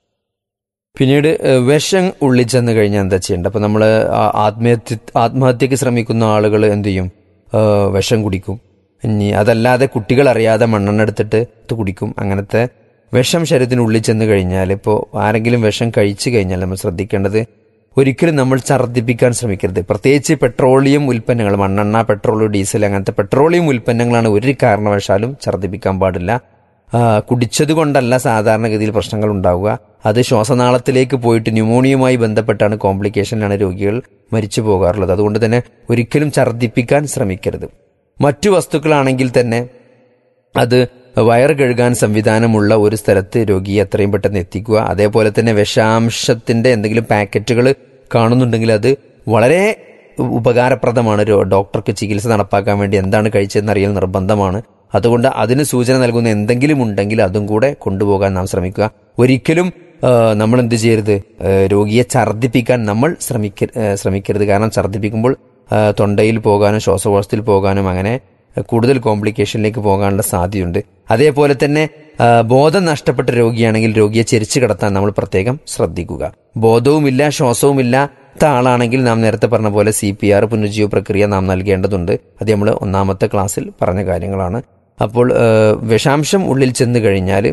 പിന്നീട് വിഷം ഉള്ളിൽ ചെന്ന് കഴിഞ്ഞാൽ എന്താ ചെയ്യേണ്ടത്? അപ്പോൾ നമ്മൾ ആത്മഹത്യ ആത്മഹത്യക്ക് ശ്രമിക്കുന്ന ആളുകൾ എന്ത് ചെയ്യും? വിഷം കുടിക്കും. ഇനി അതല്ലാതെ കുട്ടികൾ അറിയാതെ മണ്ണെണ്ണ എടുത്തിട്ട് ഇത് കുടിക്കും. അങ്ങനത്തെ വിഷം ശരീരത്തിനുള്ളിൽ ചെന്ന് കഴിഞ്ഞാൽ, ഇപ്പോൾ ആരെങ്കിലും വിഷം കഴിച്ചു കഴിഞ്ഞാൽ നമ്മൾ ശ്രദ്ധിക്കേണ്ടത്, ഒരിക്കലും നമ്മൾ ഛർദ്ദിപ്പിക്കാൻ ശ്രമിക്കരുത്. പ്രത്യേകിച്ച് പെട്രോളിയം ഉൽപ്പന്നങ്ങൾ, മണ്ണെണ്ണ, പെട്രോൾ, ഡീസൽ, അങ്ങനത്തെ പെട്രോളിയം ഉൽപ്പന്നങ്ങളാണ് ഒരു കാരണവശാലും ഛർദ്ദിപ്പിക്കാൻ പാടില്ല. കുടിച്ചത് കൊണ്ടല്ല സാധാരണഗതിയിൽ പ്രശ്നങ്ങൾ ഉണ്ടാവുക, അത് ശ്വാസനാളത്തിലേക്ക് പോയിട്ട് ന്യൂമോണിയയുമായി ബന്ധപ്പെട്ടാണ്, കോംപ്ലിക്കേഷനിലാണ് രോഗികൾ മരിച്ചു പോകാറുള്ളത്. അതുകൊണ്ട് തന്നെ ഒരിക്കലും ഛർദ്ദിപ്പിക്കാൻ ശ്രമിക്കരുത്. മറ്റു വസ്തുക്കളാണെങ്കിൽ തന്നെ അത് വയർ കഴുകാൻ സംവിധാനമുള്ള ഒരു സ്ഥലത്ത് രോഗിയെ എത്രയും പെട്ടെന്ന് എത്തിക്കുക. അതേപോലെ തന്നെ വിഷാംശത്തിന്റെ എന്തെങ്കിലും പാക്കറ്റുകൾ കാണുന്നുണ്ടെങ്കിൽ അത് വളരെ ഉപകാരപ്രദമാണ്. ഡോക്ടർക്ക് ചികിത്സ നടപ്പാക്കാൻ വേണ്ടി എന്താണ് കഴിച്ചതെന്ന് അറിയൽ നിർബന്ധമാണ്. അതുകൊണ്ട് അതിന് സൂചന നൽകുന്ന എന്തെങ്കിലും ഉണ്ടെങ്കിൽ അതും കൂടെ കൊണ്ടുപോകാൻ നാം ശ്രമിക്കുക. ഒരിക്കലും നമ്മൾ എന്ത് ചെയ്യരുത്, രോഗിയെ ഛർദ്ദിപ്പിക്കാൻ നമ്മൾ ശ്രമിക്ക ശ്രമിക്കരുത് കാരണം ഛർദ്ദിപ്പിക്കുമ്പോൾ തൊണ്ടയിൽ പോകാനും ശ്വാസകോശത്തിൽ പോകാനും അങ്ങനെ കൂടുതൽ കോംപ്ലിക്കേഷനിലേക്ക് പോകാനുള്ള സാധ്യതയുണ്ട്. അതേപോലെ തന്നെ ബോധം നഷ്ടപ്പെട്ട രോഗിയാണെങ്കിൽ രോഗിയെ ചെരിച്ചു കിടത്താൻ നമ്മൾ പ്രത്യേകം ശ്രദ്ധിക്കുക. ബോധവുമില്ല ശ്വാസവുമില്ലാത്ത ആളാണെങ്കിൽ നാം നേരത്തെ പറഞ്ഞ പോലെ സി പി ആർ പുനരുജ്ജീവ പ്രക്രിയ നാം നൽകേണ്ടതുണ്ട്. അത് നമ്മൾ ഒന്നാമത്തെ ക്ലാസ്സിൽ പറഞ്ഞ കാര്യങ്ങളാണ്. അപ്പോൾ വിഷാംശം ഉള്ളിൽ ചെന്ന് കഴിഞ്ഞാൽ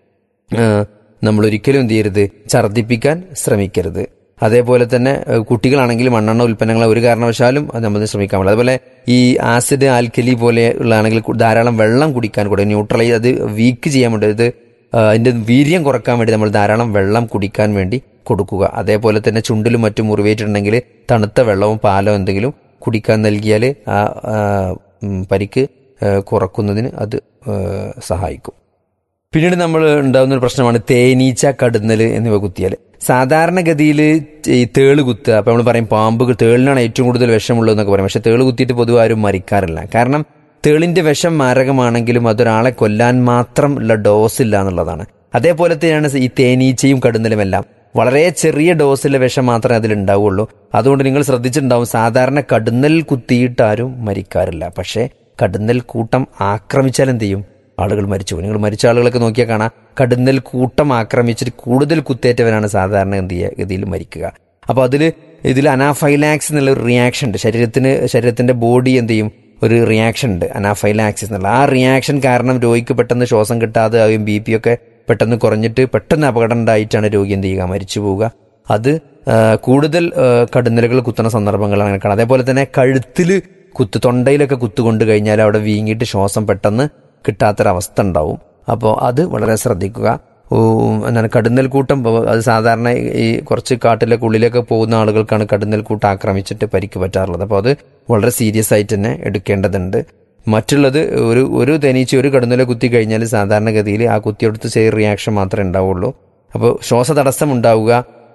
നമ്മൾ ഒരിക്കലും എന്ത് ചെയ്യരുത്, ഛർദ്ദിപ്പിക്കാൻ ശ്രമിക്കരുത്. അതേപോലെ തന്നെ കുട്ടികളാണെങ്കിൽ മണ്ണെണ്ണ ഉൽപ്പന്നങ്ങൾ ഒരു കാരണവശാലും അത് നമ്മൾ ശ്രമിക്കാൻ പാടില്ല. അതുപോലെ ഈ ആസിഡ്, ആൽക്കലി പോലെ ഉള്ളതാണെങ്കിൽ ധാരാളം വെള്ളം കുടിക്കാൻ കൂടെ, ന്യൂട്രലൈസ് അത് വീക്ക് ചെയ്യാൻ വേണ്ടി, ഇത് അതിൻ്റെ വീര്യം കുറക്കാൻ വേണ്ടി നമ്മൾ ധാരാളം വെള്ളം കുടിക്കാൻ വേണ്ടി കൊടുക്കുക. അതേപോലെ തന്നെ ചുണ്ടിലും മറ്റും മുറിവേറ്റിട്ടുണ്ടെങ്കിൽ തണുത്ത വെള്ളവും പാലോ എന്തെങ്കിലും കുടിക്കാൻ നൽകിയാൽ ആ പരിക്ക് കുറക്കുന്നതിന് അത് സഹായിക്കും. പിന്നീട് നമ്മൾ ഉണ്ടാകുന്ന ഒരു പ്രശ്നമാണ് തേനീച്ച, കടുന്നൽ എന്നിവ കുത്തിയാൽ. സാധാരണഗതിയിൽ ഈ തേള് കുത്തുക, അപ്പോൾ നമ്മൾ പറയും പാമ്പ്, തേളിനാണ് ഏറ്റവും കൂടുതൽ വിഷമുള്ളതെന്നൊക്കെ പറയും. പക്ഷെ തേള് കുത്തിയിട്ട് പൊതുവെ ആരും മരിക്കാറില്ല. കാരണം തേളിന്റെ വിഷം മാരകമാണെങ്കിലും അതൊരാളെ കൊല്ലാൻ മാത്രം ഉള്ള ഡോസ് ഇല്ല എന്നുള്ളതാണ്. അതേപോലെ തന്നെയാണ് ഈ തേനീച്ചയും കടുന്നലും എല്ലാം. വളരെ ചെറിയ ഡോസിലെ വിഷം മാത്രമേ അതിലുണ്ടാവുള്ളൂ. അതുകൊണ്ട് നിങ്ങൾ ശ്രദ്ധിച്ചിട്ടുണ്ടാവും, സാധാരണ കടുന്നൽ കുത്തിയിട്ട് ആരും മരിക്കാറില്ല. പക്ഷേ കടുന്നൽ കൂട്ടം ആക്രമിച്ചാൽ എന്ത് ചെയ്യും? ആളുകൾ മരിച്ചു. നിങ്ങൾ മരിച്ച ആളുകളൊക്കെ നോക്കിയാൽ കാണാം, കടുന്നൽ കൂട്ടം ആക്രമിച്ചിട്ട് കൂടുതൽ കുത്തേറ്റവരാണ് സാധാരണ എന്ത് ചെയ്യുക, ഗതിയിൽ മരിക്കുക. അപ്പോൾ അതിൽ ഇതിൽ അനാഫൈലാക്സ് എന്നുള്ള ഒരു റിയാക്ഷൻ ഉണ്ട്. ശരീരത്തിന് ശരീരത്തിന്റെ ബോഡി എന്ത് ചെയ്യും, ഒരു റിയാക്ഷൻ ഉണ്ട്, അനാഫൈലാക്സിസ് എന്നുള്ള. ആ റിയാക്ഷൻ കാരണം രോഗിക്ക് പെട്ടെന്ന് ശ്വാസം കിട്ടാതെ ആകും, ബി പി ഒക്കെ പെട്ടെന്ന് കുറഞ്ഞിട്ട് പെട്ടെന്ന് അപകടം ഉണ്ടായിട്ടാണ് രോഗി എന്ത് ചെയ്യുക, മരിച്ചു പോവുക. അത് കൂടുതൽ കടുന്നലുകൾ കുത്തുന്ന സന്ദർഭങ്ങളാണ് അങ്ങനെ കാണാം. അതേപോലെ തന്നെ കഴുത്തിൽ കുത്ത്, തൊണ്ടയിലൊക്കെ കുത്തുകൊണ്ട് കഴിഞ്ഞാൽ അവിടെ വീങ്ങിയിട്ട് ശ്വാസം പെട്ടെന്ന് കിട്ടാത്തൊരവസ്ഥ ഉണ്ടാവും. അപ്പോൾ അത് വളരെ ശ്രദ്ധിക്കുക. എന്താണ് കടുന്നൽ കൂട്ടം, അത് സാധാരണ ഈ കുറച്ച് കാട്ടിലേക്ക് ഉള്ളിലേക്ക് പോകുന്ന ആളുകൾക്കാണ് കടുന്നൽ കൂട്ടം ആക്രമിച്ചിട്ട് പരിക്ക് പറ്റാറുള്ളത്. അപ്പോൾ അത് വളരെ സീരിയസ് ആയിട്ട് തന്നെ എടുക്കേണ്ടതുണ്ട്. മറ്റുള്ളത് ഒരു ഒരു തേനീച്ച ഒരു കടുന്നല കുത്തി കഴിഞ്ഞാൽ സാധാരണഗതിയിൽ ആ കുത്തിയെടുത്ത് ചെറിയ റിയാക്ഷൻ മാത്രമേ ഉണ്ടാവുള്ളൂ. അപ്പോൾ ശ്വാസതടസ്സം ഉണ്ടാവുക,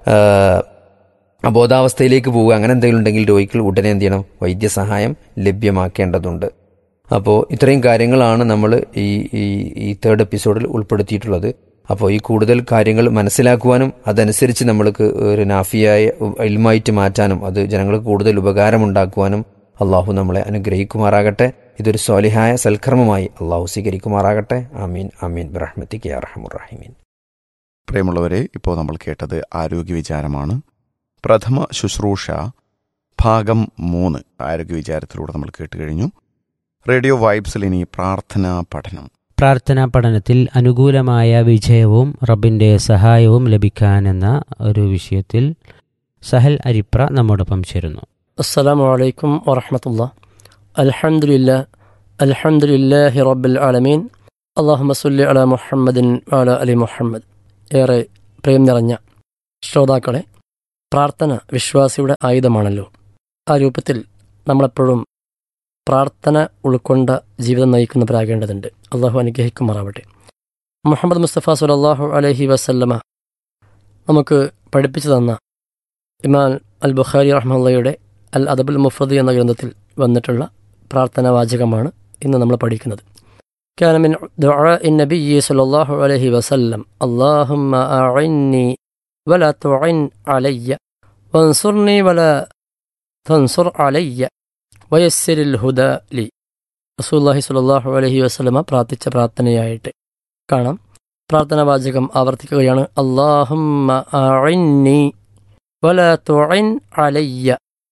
അബോധാവസ്ഥയിലേക്ക് പോവുക, അങ്ങനെ എന്തെങ്കിലും ഉണ്ടെങ്കിൽ രോഗികൾ ഉടനെ എന്ത് ചെയ്യണം, വൈദ്യസഹായം ലഭ്യമാക്കേണ്ടതുണ്ട്. അപ്പോൾ ഇത്രയും കാര്യങ്ങളാണ് നമ്മൾ ഈ ഈ തേർഡ് എപ്പിസോഡിൽ ഉൾപ്പെടുത്തിയിട്ടുള്ളത്. അപ്പോൾ ഈ കൂടുതൽ കാര്യങ്ങൾ മനസ്സിലാക്കുവാനും അതനുസരിച്ച് നമ്മൾക്ക് ഒരു നാഫിയായ ഇൽമായിട്ട് മാറ്റാനും അത് ജനങ്ങൾക്ക് കൂടുതൽ ഉപകാരമുണ്ടാക്കുവാനും അള്ളാഹു നമ്മളെ അനുഗ്രഹിക്കുമാറാകട്ടെ. ഇതൊരു സ്വാലിഹായ സൽക്കർമ്മമായി അള്ളാഹു സ്വീകരിക്കുമാറാകട്ടെ. ആമീൻ ആമീൻ ബിറഹ്മതിക യാ അർഹമർ റഹീമീൻ. പ്രിയമുള്ളവരെ, ഇപ്പോൾ നമ്മൾ കേട്ടത് ആരോഗ്യ വിചാരമാണ്. പ്രഥമ ശുശ്രൂഷ ഭാഗം മൂന്ന് ആരോഗ്യ വിചാരത്തിലൂടെ നമ്മൾ കേട്ട് കഴിഞ്ഞു. റേഡിയോ വൈബ്സിൽ ഇനി പ്രാർത്ഥനാ പഠനം. പ്രാർത്ഥനാ പഠനത്തിൽ അനുകൂലമായ വിജയവും റബ്ബിൻ്റെ സഹായവും ലഭിക്കാനെന്ന ഒരു വിഷയത്തിൽ സഹൽ അരിപ്ര നമ്മോടൊപ്പം ചേരുന്നു. അസ്സലാമു അലൈക്കും വറഹ്മത്തുള്ളാഹി. അൽഹംദുലില്ലാഹ് അൽഹംദുലില്ലാഹി റബ്ബിൽ ആലമീൻ അല്ലാഹുമ്മ സ്വല്ലി അലാ മുഹമ്മദിൻ വഅലാ അലി മുഹമ്മദ്. ഏറെ പ്രേം നിറഞ്ഞ ശ്രോതാക്കളെ, പ്രാർത്ഥന വിശ്വാസിയുടെ ആയുധമാണല്ലോ. ആ രൂപത്തിൽ നമ്മളെപ്പോഴും പ്രാർത്ഥന ഉൾക്കൊണ്ട ജീവിതം നയിക്കുന്നവരാകേണ്ടതുണ്ട്. അള്ളാഹു അനുഗ്രഹിക്കുമാറാവട്ടെ. മുഹമ്മദ് മുസ്തഫ സല്ലല്ലാഹു അലൈഹി വസല്ലമ നമുക്ക് പഠിപ്പിച്ചു തന്ന ഇമാം അൽ ബുഖാരി റഹ്മത്തുള്ളാഹിയുടെ അൽ അദബുൽ മുഫ്രദ് എന്ന ഗ്രന്ഥത്തിൽ വന്നിട്ടുള്ള പ്രാർത്ഥനാ വാചകമാണ് ഇന്ന് നമ്മൾ പഠിക്കുന്നത്. كان من دعاء النبي صلى الله عليه وسلم اللهم أعني ولا تعن علي وانصرني ولا تنصر علي ويسر الهدى لي. റസൂലുള്ളാഹി സ്വല്ലല്ലാഹു അലൈഹി വസല്ലമ പ്രാർത്ഥിച്ച പ്രാർത്ഥനയായിട്ട് കാണാം. പ്രാർത്ഥനാ വാചകം ആവർത്തിക്കുകയാണ്. അല്ലാഹുമ്മ അഇന്നി വലാ തുഇൻ അലയ്യ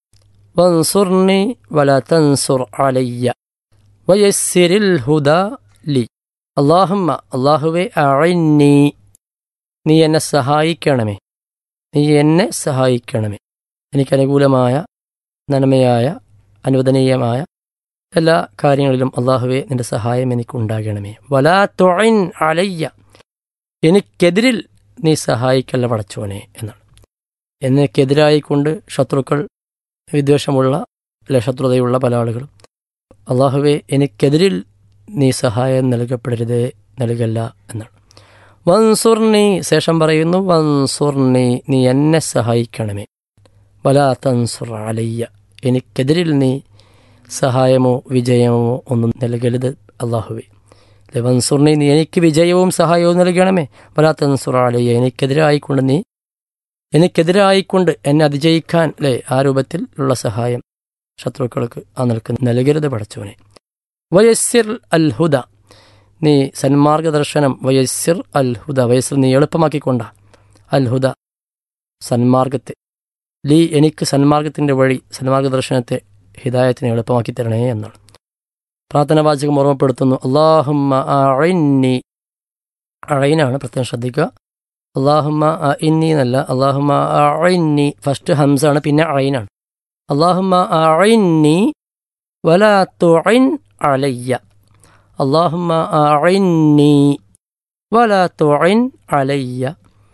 വൻസുർനി വലാ തൻസുർ അലയ്യ വയസ്സിരിൽ ഹുദാ ലി. അല്ലാഹുമ്മ, അല്ലാഹുവേ, അഇന്നി, നീ എന്നെ സഹായിക്കണമേ, നീ എന്നെ സഹായിക്കണമേ. എനിക്ക് അനുകൂലമായ നന്മയായ അനുവദനീയമായ എല്ലാ കാര്യങ്ങളിലും അല്ലാഹുവേ നിന്റെ സഹായം എനിക്കുണ്ടാകണമേ. വലാ തുഇൻ അലയ്യ, എനിക്കെതിരിൽ നീ സഹായിക്കല്ല പടച്ചോനെ എന്നാണ്. എനിക്കെതിരായിക്കൊണ്ട് ശത്രുക്കൾ, വിദ്വേഷമുള്ള അല്ലെ ശത്രുതയുള്ള പല ആളുകളും അല്ലാഹുവേ എനിക്കെതിരിൽ നീ സഹായം നൽകപ്പെടരുതേ, നൽകല്ല എന്നാണ്. വൻസുർനി, ശേഷം പറയുന്നു വൻസുർനി, നീ എന്നെ സഹായിക്കണമേ. വലാ തൻസുർ അലയ്യ, എനിക്കെതിരിൽ നീ സഹായമോ വിജയമോ ഒന്നും നൽകരുത് അല്ലാഹുവേ. അല്ലെ, വൻസുർനി, നീ എനിക്ക് വിജയവും സഹായവും നൽകണമേ. വലാ തൻസുർ അലയ്യ, എനിക്കെതിരായിക്കൊണ്ട് നീ എനിക്കെതിരായിക്കൊണ്ട് എന്നെ അതിജയിക്കാൻ, അല്ലേ, ആ രൂപത്തിൽ ഉള്ള സഹായം ശത്രുക്കൾക്ക് ആ നിൽക്ക് നൽകരുത് പടച്ചവനെ. വയസ്സിർ അൽ ഹുദ, നീ സന്മാർഗദർശനം. വയസ്സിർ അൽ ഹുദ, വയസ്സിർ നീ എളുപ്പമാക്കിക്കൊണ്ട. അൽ ഹുദ, സന്മാർഗത്തെ. ലീ, എനിക്ക് സന്മാർഗത്തിൻ്റെ വഴി, സന്മാർഗദർശനത്തെ, ഹിദായത്തിനെ എളുപ്പമാക്കി തരണേ എന്നാണ്. പ്രാർത്ഥനാവാചകം ഓർമ്മപ്പെടുത്തുന്നു. അല്ലാഹുമ്മ അഇന്നി, അഇനാണ്, പ്രത്യേകം ശ്രദ്ധിക്കുക. അല്ലാഹുമ്മ അഇന്നി എന്നല്ല, അല്ലാഹുമ്മ അഇന്നി, ഫസ്റ്റ് ഹംസാണ്, പിന്നെ അഇനാണ്. അല്ലാഹുമ്മ അഇന്നി വലാ തുഇൻ അലയ്യ. അല്ലാഹുമ്മ അഇന്നി വലാ തുഇൻ അലയ്യ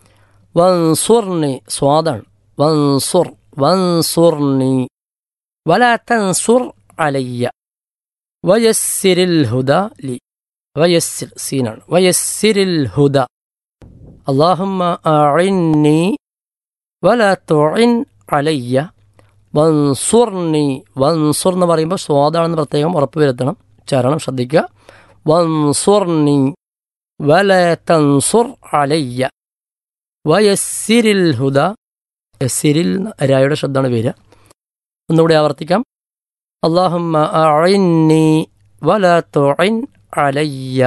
വൻസുർനി, സ്വാദാണ്, വൻസുർ, വൻസുർനി വലാ തൻസുർ അലയ്യ വയസ്സിരിൽ ഹുദ ലി. വയസ്സിർ, സീനാണ്, വയസ്സിരിൽ ഹുദ. അല്ലാഹുമ്മ അഇന്നി വലാ തുഇൻ അലയ്യ വൻസുർനി. വൻസുർ എന്ന് പറയുമ്പോൾ സ്വാദാണെന്ന് പ്രത്യേകം ഉറപ്പുവരുത്തണം, ചരണം ശ്രദ്ധിക്കുക. വൻസുർനി വലാ തൻസുർ അലയ്യ വയസ്സിരിൽ ഹുദ. യസ്സിരിൽ രായുടെ ശബ്ദമാണ് വരിക. ഒന്നുകൂടി ആവർത്തിക്കാം. അല്ലാഹുമ്മ അഇന്നി വലാ തുഇൻ അലയ്യ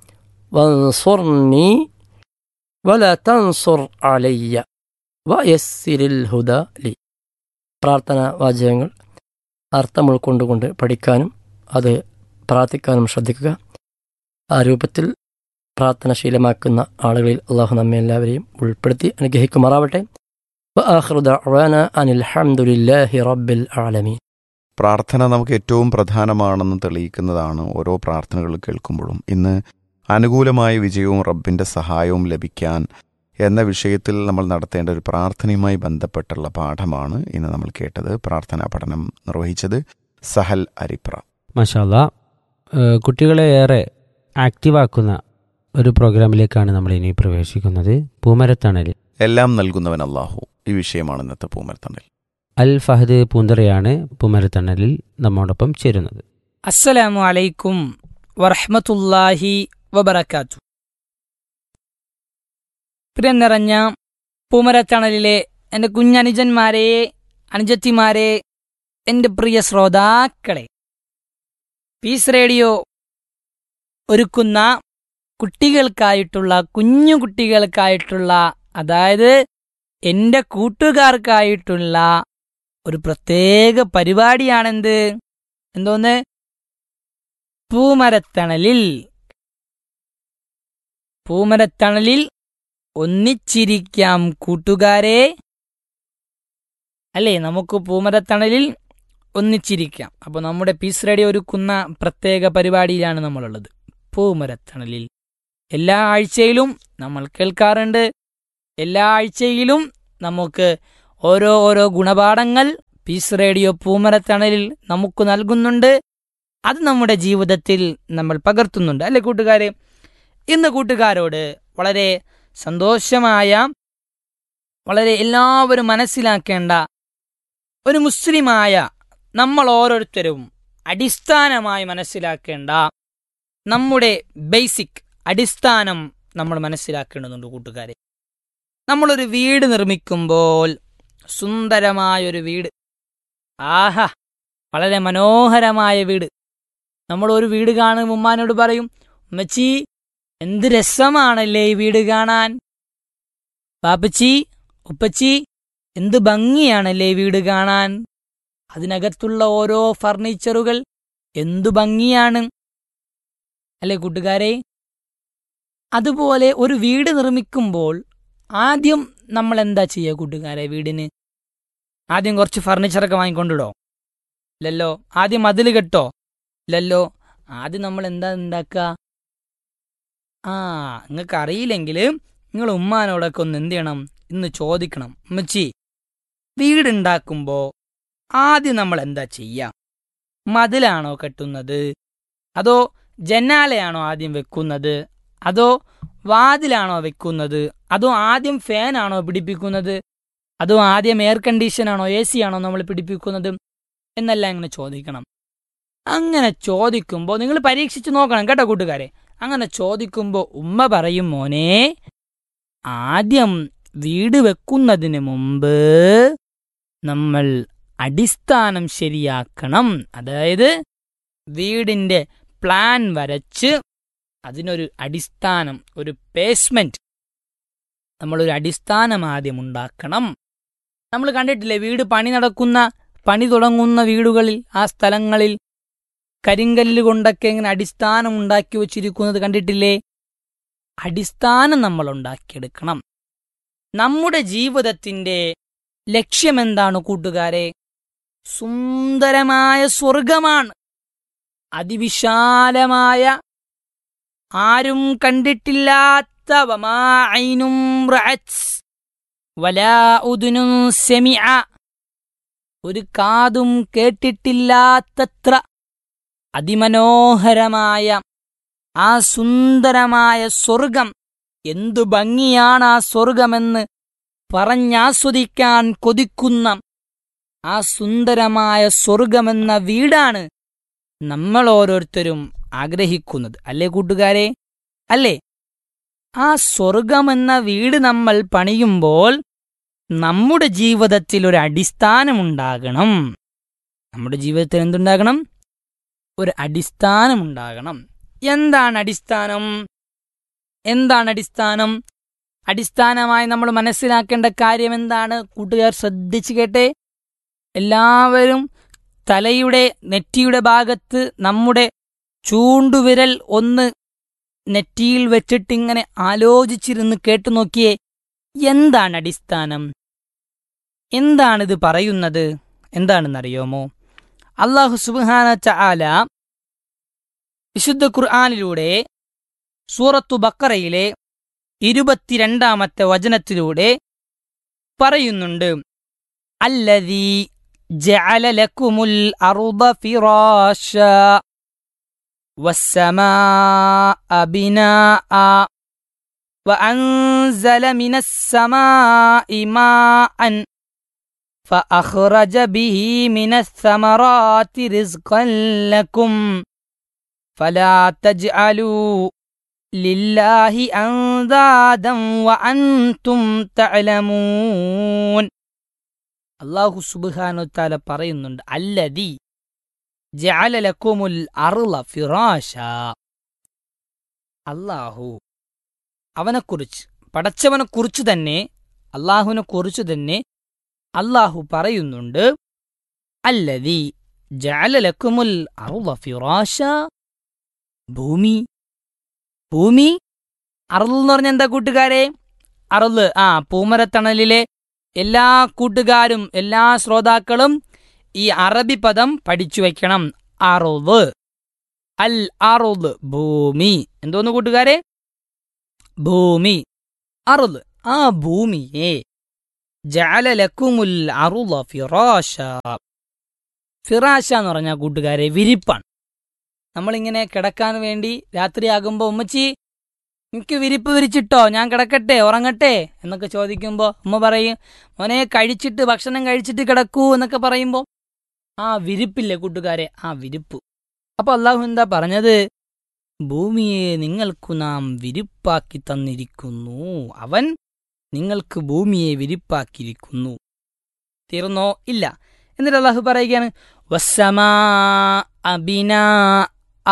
വൻസുർനി വലാ തൻസുർ അലയ്യ വയസ്സിരിൽ ഹുദ ലി. പ്രാർത്ഥനാ വാചകങ്ങൾ അർത്ഥം ഉൾക്കൊണ്ടുകൊണ്ട് പഠിക്കാനും അത് പ്രാർത്ഥിക്കാനും ശ്രദ്ധിക്കുക. ആ രൂപത്തിൽ പ്രാർത്ഥന ശീലമാക്കുന്ന ആളുകളിൽ അള്ളാഹു നമ്മെ എല്ലാവരെയും ഉൾപ്പെടുത്തി അനുഗ്രഹിക്കുമാറാവട്ടെ. വആഖിറു ദഅ്വാനാ അനിൽ ഹംദുലില്ലാഹി റബ്ബിൽ ആലമീൻ. പ്രാർത്ഥന നമുക്ക് ഏറ്റവും പ്രധാനമാണെന്ന് തെളിയിക്കുന്നതാണ് ഓരോ പ്രാർത്ഥനകൾ കേൾക്കുമ്പോഴും. ഇന്ന് അനുകൂലമായ വിജയവും റബ്ബിൻ്റെ സഹായവും ലഭിക്കാൻ എന്ന വിഷയത്തിൽ നമ്മൾ നടത്തേണ്ട ഒരു പ്രാർത്ഥനയുമായി ബന്ധപ്പെട്ടുള്ള പാഠമാണ് ഇന്ന് നമ്മൾ കേട്ടത്. പ്രാർത്ഥനാ പഠനം നിർവഹിച്ചത് സഹൽ അരിപ്ര. മാഷാ അല്ലാ, കുട്ടികളെ ഏറെ ആക്റ്റീവാക്കുന്ന ഒരു പ്രോഗ്രാമിലേക്കാണ് നമ്മൾ ഇനി പ്രവേശിക്കുന്നത്. പൂമരത്തണലിൽ എല്ലാം നൽകുന്നവൻ അല്ലാഹു, ഈ വിഷയമാണ് ഇന്നത്തെ പൂമരത്തണൽ. അൽ ഫഹദ് പൂന്തറയാണ് പൂമരത്തണലിൽ നമ്മോടൊപ്പം ചേരുന്നത്. അസ്സലാമു അലൈക്കും വറഹ്മത്തുള്ളാഹി വബറകാത്തു. പ്രിയം നിറഞ്ഞ പൂമരത്തണലിലെ എൻ്റെ കുഞ്ഞനുജന്മാരെ, അനുജത്തിമാരെ, എൻ്റെ പ്രിയ ശ്രോതാക്കളെ, പീസ് റേഡിയോ ഒരുക്കുന്ന കുട്ടികൾക്കായിട്ടുള്ള, കുഞ്ഞു കുട്ടികൾക്കായിട്ടുള്ള, അതായത് എൻ്റെ കൂട്ടുകാർക്കായിട്ടുള്ള ഒരു പ്രത്യേക പരിപാടിയാണെന്ത്, എന്തോന്ന്, പൂമരത്തണലിൽ. പൂമരത്തണലിൽ ഒന്നിച്ചിരിക്കാം കൂട്ടുകാരെ, അല്ലേ? നമുക്ക് പൂമരത്തണലിൽ ഒന്നിച്ചിരിക്കാം. അപ്പോൾ നമ്മുടെ പീസ് റേഡിയോ ഒരുക്കുന്ന പ്രത്യേക പരിപാടിയിലാണ് നമ്മളുള്ളത്. പൂമരത്തണലിൽ. എല്ലാ ആഴ്ചയിലും നമ്മൾ കേൾക്കാറുണ്ട്. എല്ലാ ആഴ്ചയിലും നമുക്ക് ഓരോ ഓരോ ഗുണപാഠങ്ങൾ പീസ് റേഡിയോ പൂമരത്തണലിൽ നമുക്ക് നൽകുന്നുണ്ട്. അത് നമ്മുടെ ജീവിതത്തിൽ നമ്മൾ പകർത്തുന്നുണ്ട്, അല്ലേ കൂട്ടുകാരെ? ഇന്ന് കൂട്ടുകാരോട് വളരെ സന്തോഷമായ, വളരെ എല്ലാവരും മനസ്സിലാക്കേണ്ട ഒരു മുസ്ലിമായ നമ്മൾ ഓരോരുത്തരും അടിസ്ഥാനമായി മനസ്സിലാക്കേണ്ട നമ്മുടെ ബേസിക് അടിസ്ഥാനം നമ്മൾ മനസ്സിലാക്കേണ്ടതുണ്ട് കൂട്ടുകാരെ. നമ്മളൊരു വീട് നിർമ്മിക്കുമ്പോൾ, സുന്ദരമായൊരു വീട്, ആഹാ വളരെ മനോഹരമായ വീട്, നമ്മൾ ഒരു വീട് കാണുമ്പോൾ ഉമ്മാനോട് പറയും, ഉമ്മച്ചി എന്ത് രസമാണല്ലേ ഈ വീട് കാണാൻ, പാപ്പച്ചി ഉപ്പച്ചി എന്ത് ഭംഗിയാണല്ലേ ഈ വീട് കാണാൻ, അതിനകത്തുള്ള ഓരോ ഫർണിച്ചറുകൾ എന്തു ഭംഗിയാണ്, അല്ലേ കൂട്ടുകാരെ? അതുപോലെ ഒരു വീട് നിർമ്മിക്കുമ്പോൾ ആദ്യം നമ്മൾ എന്താ ചെയ്യുക കൂട്ടുകാരെ? വീടിന് ആദ്യം കുറച്ച് ഫർണിച്ചറൊക്കെ വാങ്ങിക്കൊണ്ടിടോ? ഇല്ലല്ലോ. ആദ്യം മതിൽ കെട്ടോ? ഇല്ലല്ലോ. ആദ്യം നമ്മൾ എന്താ ഉണ്ടാക്കുക? ആ നിങ്ങൾക്ക് അറിയില്ലെങ്കിൽ നിങ്ങൾ ഉമ്മാനോടൊക്കെ ഒന്ന് എന്ത് ചെയ്യണം, ഇന്ന് ചോദിക്കണം. ഉമ്മച്ചി, വീടുണ്ടാക്കുമ്പോൾ ആദ്യം നമ്മൾ എന്താ ചെയ്യുക? മതിലാണോ കെട്ടുന്നത്, അതോ ജനാലയാണോ ആദ്യം വെക്കുന്നത്, അതോ വാതിലാണോ വെക്കുന്നത്, അതോ ആദ്യം ഫാനാണോ പിടിപ്പിക്കുന്നത്, അതോ ആദ്യം എയർ കണ്ടീഷനാണോ എ സി ആണോ നമ്മൾ പിടിപ്പിക്കുന്നത് എന്നെല്ലാം ഇങ്ങനെ ചോദിക്കണം. അങ്ങനെ ചോദിക്കുമ്പോൾ നിങ്ങൾ പരീക്ഷിച്ച് നോക്കണം കേട്ടോ കൂട്ടുകാരെ. അങ്ങനെ ചോദിക്കുമ്പോൾ ഉമ്മ പറയും, മോനെ ആദ്യം വീട് വെക്കുന്നതിന് മുമ്പ് നമ്മൾ അടിസ്ഥാനം ശരിയാക്കണം. അതായത് വീടിന്റെ പ്ലാൻ വരച്ച് അതിനൊരു അടിസ്ഥാനം, ഒരു ബേസ്മെന്റ്, നമ്മളൊരു അടിസ്ഥാനം ആദ്യം ഉണ്ടാക്കണം. നമ്മൾ കണ്ടിട്ടില്ലേ വീട് പണി നടക്കുന്ന, പണി തുടങ്ങുന്ന വീടുകളിൽ ആ സ്ഥലങ്ങളിൽ കരിങ്കല്ല് കൊണ്ടൊക്കെ ഇങ്ങനെ അടിസ്ഥാനം ഉണ്ടാക്കി വച്ചിരിക്കുന്നത് കണ്ടിട്ടില്ലേ? അടിസ്ഥാനം നമ്മൾ ഉണ്ടാക്കിയെടുക്കണം. നമ്മുടെ ജീവിതത്തിന്റെ ലക്ഷ്യമെന്താണ് കൂട്ടുകാരെ? സുന്ദരമായ സ്വർഗമാണ്. അതിവിശാലമായ, ആരും കണ്ടിട്ടില്ലാത്ത, വമാ ഐനും റഅത് വലാ ഉദുനും സമിഅ, ഒരു കാതും കേട്ടിട്ടില്ലാത്തത്ര അതിമനോഹരമായ ആ സുന്ദരമായ സ്വർഗം. എന്തു ഭംഗിയാണ് ആ സ്വർഗമെന്ന് പറഞ്ഞാസ്വദിക്കാൻ കൊതിക്കുന്ന ആ സുന്ദരമായ സ്വർഗമെന്ന വീടാണ് നമ്മൾ ഓരോരുത്തരും ആഗ്രഹിക്കുന്നത്, അല്ലേ കൂട്ടുകാരെ? അല്ലേ? ആ സ്വർഗമെന്ന വീട് നമ്മൾ പണിയുമ്പോൾ നമ്മുടെ ജീവിതത്തിൽ ഒരു അടിസ്ഥാനമുണ്ടാകണം. നമ്മുടെ ജീവിതത്തിൽ എന്തുണ്ടാകണം? ഒരു അടിസ്ഥാനമുണ്ടാകണം. എന്താണ് അടിസ്ഥാനം? എന്താണ് അടിസ്ഥാനം? അടിസ്ഥാനമായി നമ്മൾ മനസ്സിലാക്കേണ്ട കാര്യം എന്താണ്? കൂട്ടുകാർ ശ്രദ്ധിച്ചു കേട്ടെ. എല്ലാവരും തലയുടെ നെറ്റിയുടെ ഭാഗത്ത് നമ്മുടെ ചൂണ്ടുവിരൽ ഒന്ന് നെറ്റിയിൽ വെച്ചിട്ടിങ്ങനെ ആലോചിച്ചിരുന്ന് കേട്ടു നോക്കിയേ. എന്താണ് അടിസ്ഥാനം? എന്താണിത് പറയുന്നത്? എന്താണെന്നറിയോമോ? അല്ലാഹു സുബ്ഹാനഹു വ തആല വിശുദ്ധ ഖുർആനിലൂടെ സൂറത്തു ബഖറയിലെ ഇരുപത്തിരണ്ടാമത്തെ വചനത്തിലൂടെ പറയുന്നുണ്ട്, അല്ലദീ ജഅല ലക്കുമുൽ അർദ ഫിറാശാ വസ്സമാഅ ബിനാഅ വഅൻസല മിനസ് സമാഇ മാഅൻ ഫഅഖ്റജ ബിഹി മിനസ് സമറാത്തി റിസ്ഖൻ ലക്കും ഫലാ തജ്അലൂ ലില്ലാഹി അൻദാദൻ വഅൻതും തഅലമൂൻ. അല്ലാഹു സുബ്ഹാനഹു വ തആല പറയുന്നുണ്ട്, അല്ലദീ ജഅല ലക്കുമുൽ അർള ഫിറാശാ. അല്ലാഹു അവനെക്കുറിച്ച്, പടച്ചവനെക്കുറിച്ച് തന്നെ, അല്ലാഹുവിനെ കുറിച്ച് തന്നെ അല്ലാഹു പറയുന്നുണ്ട്, അല്ലദീ ജഅല ലക്കുമുൽ അർള ഫിറാശാ. ഭൂമി, ഭൂമി അർള് എന്ന് പറഞ്ഞാൽ എന്താ കൂട്ടുകാരെ? അർള്, ആ പൂമരത്തണലിലെ എല്ലാ കൂട്ടുകാരും എല്ലാ ശ്രോതാക്കളും ഈ അറബി പദം പഠിച്ചു വയ്ക്കണം. അർള്, അൽ അറുദ് ഭൂമി. എന്തോന്ന് കൂട്ടുകാരെ? ഭൂമി. അറുദ് ആ ഭൂമിയെ. ജഅല ലക്കുമുൽ അറുദ ഫിറാശ. ഫിറാശ എന്ന് പറഞ്ഞാൽ കൂട്ടുകാരെ വിരിപ്പാണ്. നമ്മളിങ്ങനെ കിടക്കാൻ വേണ്ടി രാത്രിയാകുമ്പോൾ ഉമ്മച്ചി എനിക്ക് വിരിപ്പ് വിരിച്ചിട്ടോ, ഞാൻ കിടക്കട്ടെ, ഉറങ്ങട്ടെ എന്നൊക്കെ ചോദിക്കുമ്പോൾ ഉമ്മ പറയും മോനെ കഴിച്ചിട്ട് ഭക്ഷണം കഴിച്ചിട്ട് കിടക്കൂ എന്നൊക്കെ പറയുമ്പോൾ ആ വിരിപ്പില്ലേ കൂട്ടുകാരെ, ആ വിരിപ്പ്. അപ്പൊ അള്ളാഹു എന്താ പറഞ്ഞത്? ഭൂമിയെ നിങ്ങൾക്കു നാം വിരിപ്പാക്കി തന്നിരിക്കുന്നു. അവൻ നിങ്ങൾക്ക് ഭൂമിയെ വിരിപ്പാക്കിയിരിക്കുന്നു. തീർന്നോ? ഇല്ല. എന്നിട്ട് അള്ളാഹു പറയുകയാണ് വസ്സമാഅ ബിനാഅ.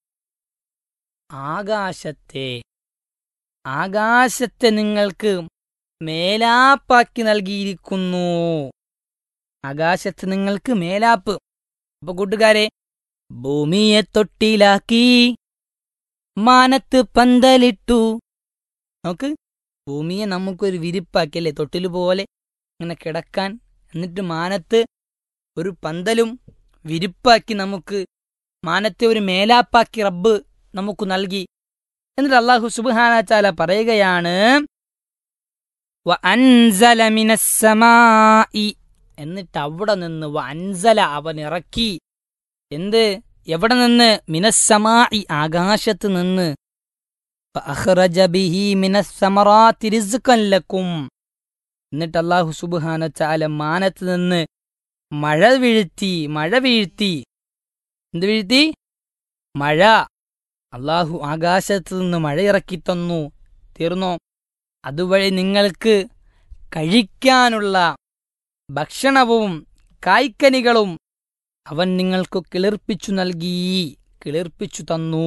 ആകാശത്തെ ആകാശത്തെ നിങ്ങൾക്ക് മേലാപ്പാക്കി നൽകിയിരിക്കുന്നു. ആകാശത്ത് നിങ്ങൾക്ക് മേലാപ്പ്. അപ്പൊ കൂട്ടുകാരെ, ഭൂമിയെ തൊട്ടിലാക്കി മാനത്ത് പന്തലിട്ടു. നോക്ക്, ഭൂമിയെ നമുക്കൊരു വിരിപ്പാക്കി അല്ലേ, തൊട്ടില് പോലെ ഇങ്ങനെ കിടക്കാൻ. എന്നിട്ട് മാനത്ത് ഒരു പന്തലും വിരിപ്പാക്കി നമുക്ക് മാനത്തെ ഒരു മേലാപ്പാക്കി റബ്ബ് നമുക്ക് നൽകി. എന്നിട്ട് അല്ലാഹു സുബ്ഹാനഹു വ തആല പറയുകയാണ് വ അൻസല മിനസ് സമാഇ. എന്നിട്ട് അവിടെ നിന്ന് വ അൻസല അവൻ ഇറക്കി. എന്ത്? എവിടെ നിന്ന്? മിനസ് സമാഇ ആകാശത്ത് നിന്ന്. ഫഅഖ്റജ ബിഹി മിനസ് സമറാത്തി റിസ്ഖൻ ലക്കും. എന്നിട്ട് അല്ലാഹു സുബ്ഹാനഹു വ തആല മാനത്ത് നിന്ന് മഴ വീഴ്ത്തി. മഴ വീഴ്ത്തി. എന്ത് വീഴ്ത്തി? മഴ. അള്ളാഹു ആകാശത്ത് നിന്ന് മഴ ഇറക്കി തന്നു. തീർന്നോ? അതുവഴി നിങ്ങൾക്ക് കഴിക്കാനുള്ള ഭക്ഷണവും കായ്ക്കനികളും അവൻ നിങ്ങൾക്ക് കിളിർപ്പിച്ചു നൽകി, കിളിർപ്പിച്ചു തന്നു.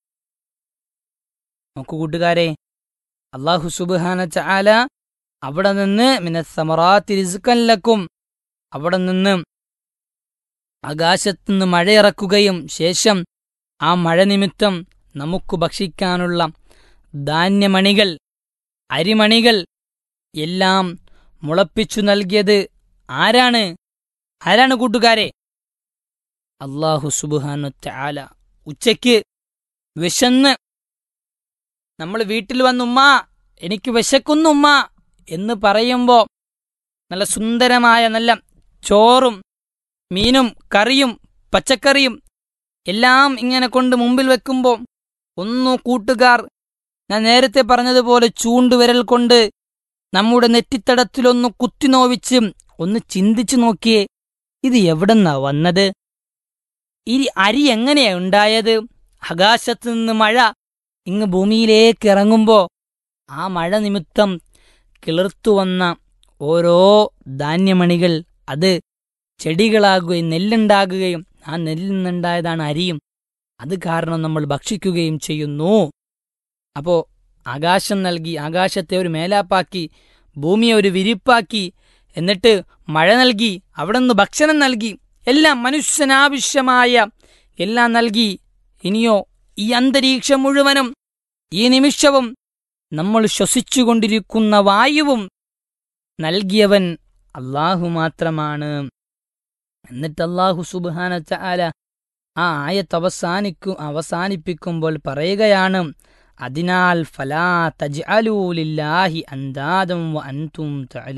നോക്കൂ കൂട്ടുകാരെ, അല്ലാഹു സുബ്ഹാനഹു വ തആല അവിടെ നിന്ന് മിനസ് സമറാത്തി റിസ്ഖൻ ലക്കും, അവിടെ നിന്ന് ആകാശത്തുനിന്ന് മഴ ഇറക്കുകയും ശേഷം ആ മഴ നിമിത്തം നമുക്ക് ഭക്ഷിക്കാനുള്ള ധാന്യമണികൾ, അരിമണികൾ എല്ലാം മുളപ്പിച്ചു നൽകിയത് ആരാണ്? ആരാണ് കൂട്ടുകാരെ? അല്ലാഹു സുബ്ഹാനഹു വ തആല. ഉച്ചയ്ക്ക് വിശന്ന് നമ്മൾ വീട്ടിൽ വന്നുമ്മ എനിക്ക് വിശക്കുന്നു ഉമ്മ എന്ന് പറയുമ്പോൾ നല്ല സുന്ദരമായ നല്ല ചോറും മീനും കറിയും പച്ചക്കറിയും എല്ലാം ഇങ്ങനെ കൊണ്ട് മുമ്പിൽ വെക്കുമ്പോൾ ഒന്നു കൂട്ടുകാർ, ഞാൻ നേരത്തെ പറഞ്ഞതുപോലെ ചൂണ്ടുവിരൽ കൊണ്ട് നമ്മുടെ നെറ്റിത്തടത്തിലൊന്ന് കുത്തിനോവിച്ച് ഒന്ന് ചിന്തിച്ചു നോക്കിയേ, ഇത് എവിടെന്നാ വന്നത്? ഈ അരി എങ്ങനെയാ ഉണ്ടായത്? ആകാശത്ത് നിന്ന് മഴ ഇങ്ങ് ഭൂമിയിലേക്ക് ഇറങ്ങുമ്പോൾ ആ മഴ നിമിത്തം കിളിർത്തു വന്ന ഓരോ ധാന്യമണികൾ അത് ചെടികളാകുകയും നെല്ലുണ്ടാകുകയും ആ നെല്ലിൽ നിന്നുണ്ടായതാണ് അരിയും. അത് കാരണം നമ്മൾ ഭക്ഷിക്കുകയും ചെയ്യുന്നു. അപ്പോൾ ആകാശം നൽകി, ആകാശത്തെ ഒരു മേലാപ്പാക്കി, ഭൂമിയെ ഒരു വിരിപ്പാക്കി, എന്നിട്ട് മഴ നൽകി, അവിടെ നിന്ന് ഭക്ഷണം നൽകി, എല്ലാം മനുഷ്യനാവശ്യമായ എല്ലാം നൽകി. ഇനിയോ ഈ അന്തരീക്ഷം മുഴുവനും ഈ നിമിഷവും നമ്മൾ ശ്വസിച്ചുകൊണ്ടിരിക്കുന്ന വായുവും നൽകിയവൻ അല്ലാഹു മാത്രമാണ്. എന്നിട്ട് അല്ലാഹു സുബ്ഹാനഹു വ തആല ആ ആയത്ത് അവസാനിക്കു അവസാനിപ്പിക്കുമ്പോൾ പറയുകയാണ്, അതിനാൽ ഫലാ തജ്അലൂ ലില്ലാഹി അൻദാദൻ വ അൻതും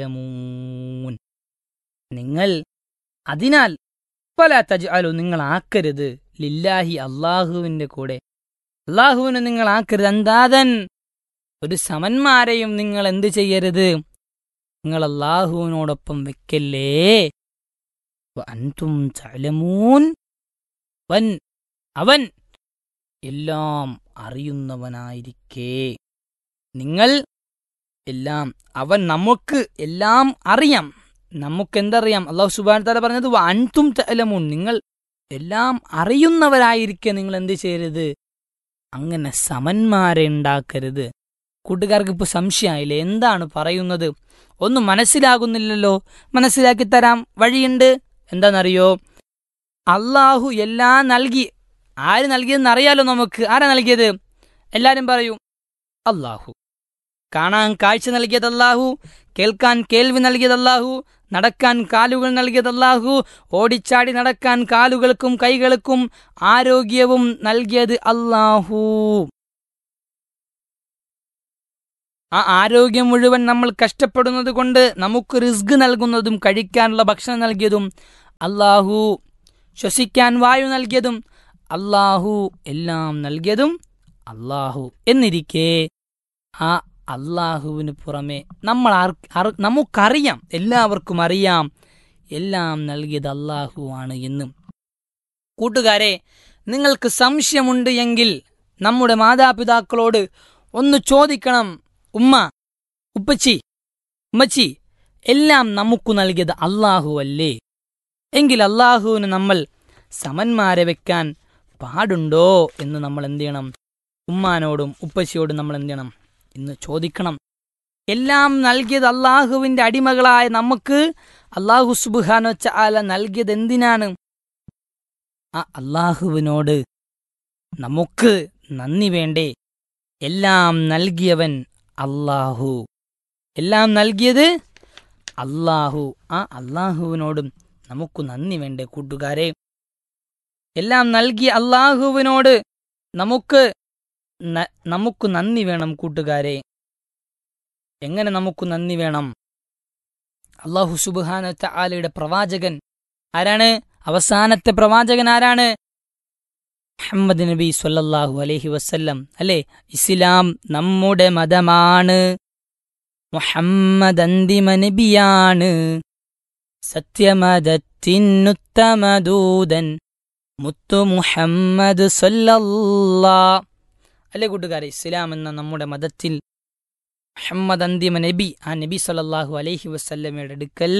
തഅലമൂൻ. നിങ്ങൾ അതിനാൽ ഫലാ തജ്അലൂ നിങ്ങൾ ആക്കരുത് ലില്ലാഹി അല്ലാഹുവിന്റെ കൂടെ, അല്ലാഹുവിനെ നിങ്ങൾ ആക്കരുത്, അൻദാദൻ ഒരു സമന്മാരെയും നിങ്ങൾ എന്ത് ചെയ്യരുത്, നിങ്ങൾ അല്ലാഹുവിനോടൊപ്പം വെക്കല്ലേ. വ അൻതും തഅലമൂൻ, വൻ അവൻ എല്ലാം അറിയുന്നവനായിരിക്കെ. നിങ്ങൾ എല്ലാം, അവൻ നമുക്ക് എല്ലാം അറിയാം. നമുക്കെന്തറിയാം? അല്ലാഹു സുബ്ഹാനഹു വ തആല പറഞ്ഞത് വ അൻതും തഅലമൂൻ, നിങ്ങൾ എല്ലാം അറിയുന്നവരായിരിക്കെ നിങ്ങൾ എന്ത് ചെയ്യരുത്, അങ്ങനെ സമന്മാരെ ഉണ്ടാക്കരുത്. കൂട്ടുകാർക്ക് ഇപ്പോൾ സംശയമായില്ലേ, എന്താണ് പറയുന്നത്? ഒന്നും മനസ്സിലാകുന്നില്ലല്ലോ. മനസ്സിലാക്കി തരാം, വഴിയുണ്ട്. എന്താണെന്നറിയോ? അള്ളാഹു എല്ലാം നൽകി. ആര് നൽകിയതെന്ന് അറിയാലോ നമുക്ക്. ആരാ നൽകിയത്? എല്ലാവരും പറയൂ, അള്ളാഹു. കാണാൻ കാഴ്ച നൽകിയത് അള്ളാഹു, കേൾക്കാൻ കേൾവി നൽകിയത് അള്ളാഹു, നടക്കാൻ കാലുകൾ നൽകിയത് അല്ലാഹു, ഓടിച്ചാടി നടക്കാൻ കാലുകൾക്കും കൈകൾക്കും ആരോഗ്യവും നൽകിയത് അല്ലാഹു. ആ ആരോഗ്യം മുഴുവൻ നമ്മൾ കഷ്ടപ്പെടുന്നത് കൊണ്ട് നമുക്ക് റിസ്ക് നൽകുന്നതും കഴിക്കാനുള്ള ഭക്ഷണം നൽകിയതും അല്ലാഹു, ശ്വസിക്കാൻ വായു നൽകിയതും അല്ലാഹു, എല്ലാം നൽകിയതും അല്ലാഹു എന്നിരിക്കെ ആ അല്ലാഹുവിന് പുറമെ നമ്മൾ നമുക്കറിയാം, എല്ലാവർക്കും അറിയാം എല്ലാം നൽകിയത് അല്ലാഹു ആണ് എന്ന്. കൂട്ടുകാരെ, നിങ്ങൾക്ക് സംശയമുണ്ട് എങ്കിൽ നമ്മുടെ മാതാപിതാക്കളോട് ഒന്ന് ചോദിക്കണം. ഉമ്മ, ഉപ്പച്ചി, ഉമ്മച്ചി, എല്ലാം നമുക്ക് നൽകിയത് അല്ലാഹു അല്ലേ? എങ്കിൽ അല്ലാഹുവിന് നമ്മൾ സമന്മാരെ വെക്കാൻ പാടുണ്ടോ എന്ന് നമ്മൾ എന്ത് ചെയ്യണം? ഉമ്മാനോടും ഉപ്പച്ചിയോടും നമ്മൾ എന്ത് ചെയ്യണം എന്ന് ചോദിക്കണം. എല്ലാം നൽകിയത് അല്ലാഹുവിൻ്റെ അടിമകളായ നമുക്ക് അല്ലാഹു സുബ്ഹാനഹു വ തആല നൽകിയത് എന്തിനാണ്? ആ അല്ലാഹുവിനോട് നമുക്ക് നന്ദി വേണ്ടേ? എല്ലാം നൽകിയവൻ അല്ലാഹു, എല്ലാം നൽകിയത് അല്ലാഹു. ആ അല്ലാഹുവിനോടും നമുക്ക് നന്ദി വേണ്ടേ കൂട്ടുകാരെ? എല്ലാം നൽകിയ അല്ലാഹുവിനോട് നമുക്ക് നമുക്ക് നന്ദി വേണം കൂട്ടുകാരെ. എങ്ങനെ നമുക്ക് നന്ദി വേണം? അല്ലാഹു സുബ്ഹാനഹു വ തആലയുടെ പ്രവാചകൻ ആരാണ്? അവസാനത്തെ പ്രവാചകൻ ആരാണ്? മുഹമ്മദ് നബി സ്വല്ലല്ലാഹു അലൈഹി വസല്ലം അല്ലേ? ഇസ്ലാം നമ്മുടെ മതമാണ്, മുഹമ്മദ് അന്തിമ നബിയാണ്, സത്യമതത്തിനുത്തമദൂതൻ മുത്തു മുഹമ്മദ് സ്വല്ലല്ലാഹ് അല്ലേ കൂട്ടുകാരെ? ഇസ്ലാം എന്ന നമ്മുടെ മതത്തിൽ മുഹമ്മദ് അന്തിമ നബി, ആ നബി സ്വല്ലല്ലാഹു അലൈഹി വസല്ലമയുടെ അടുക്കൽ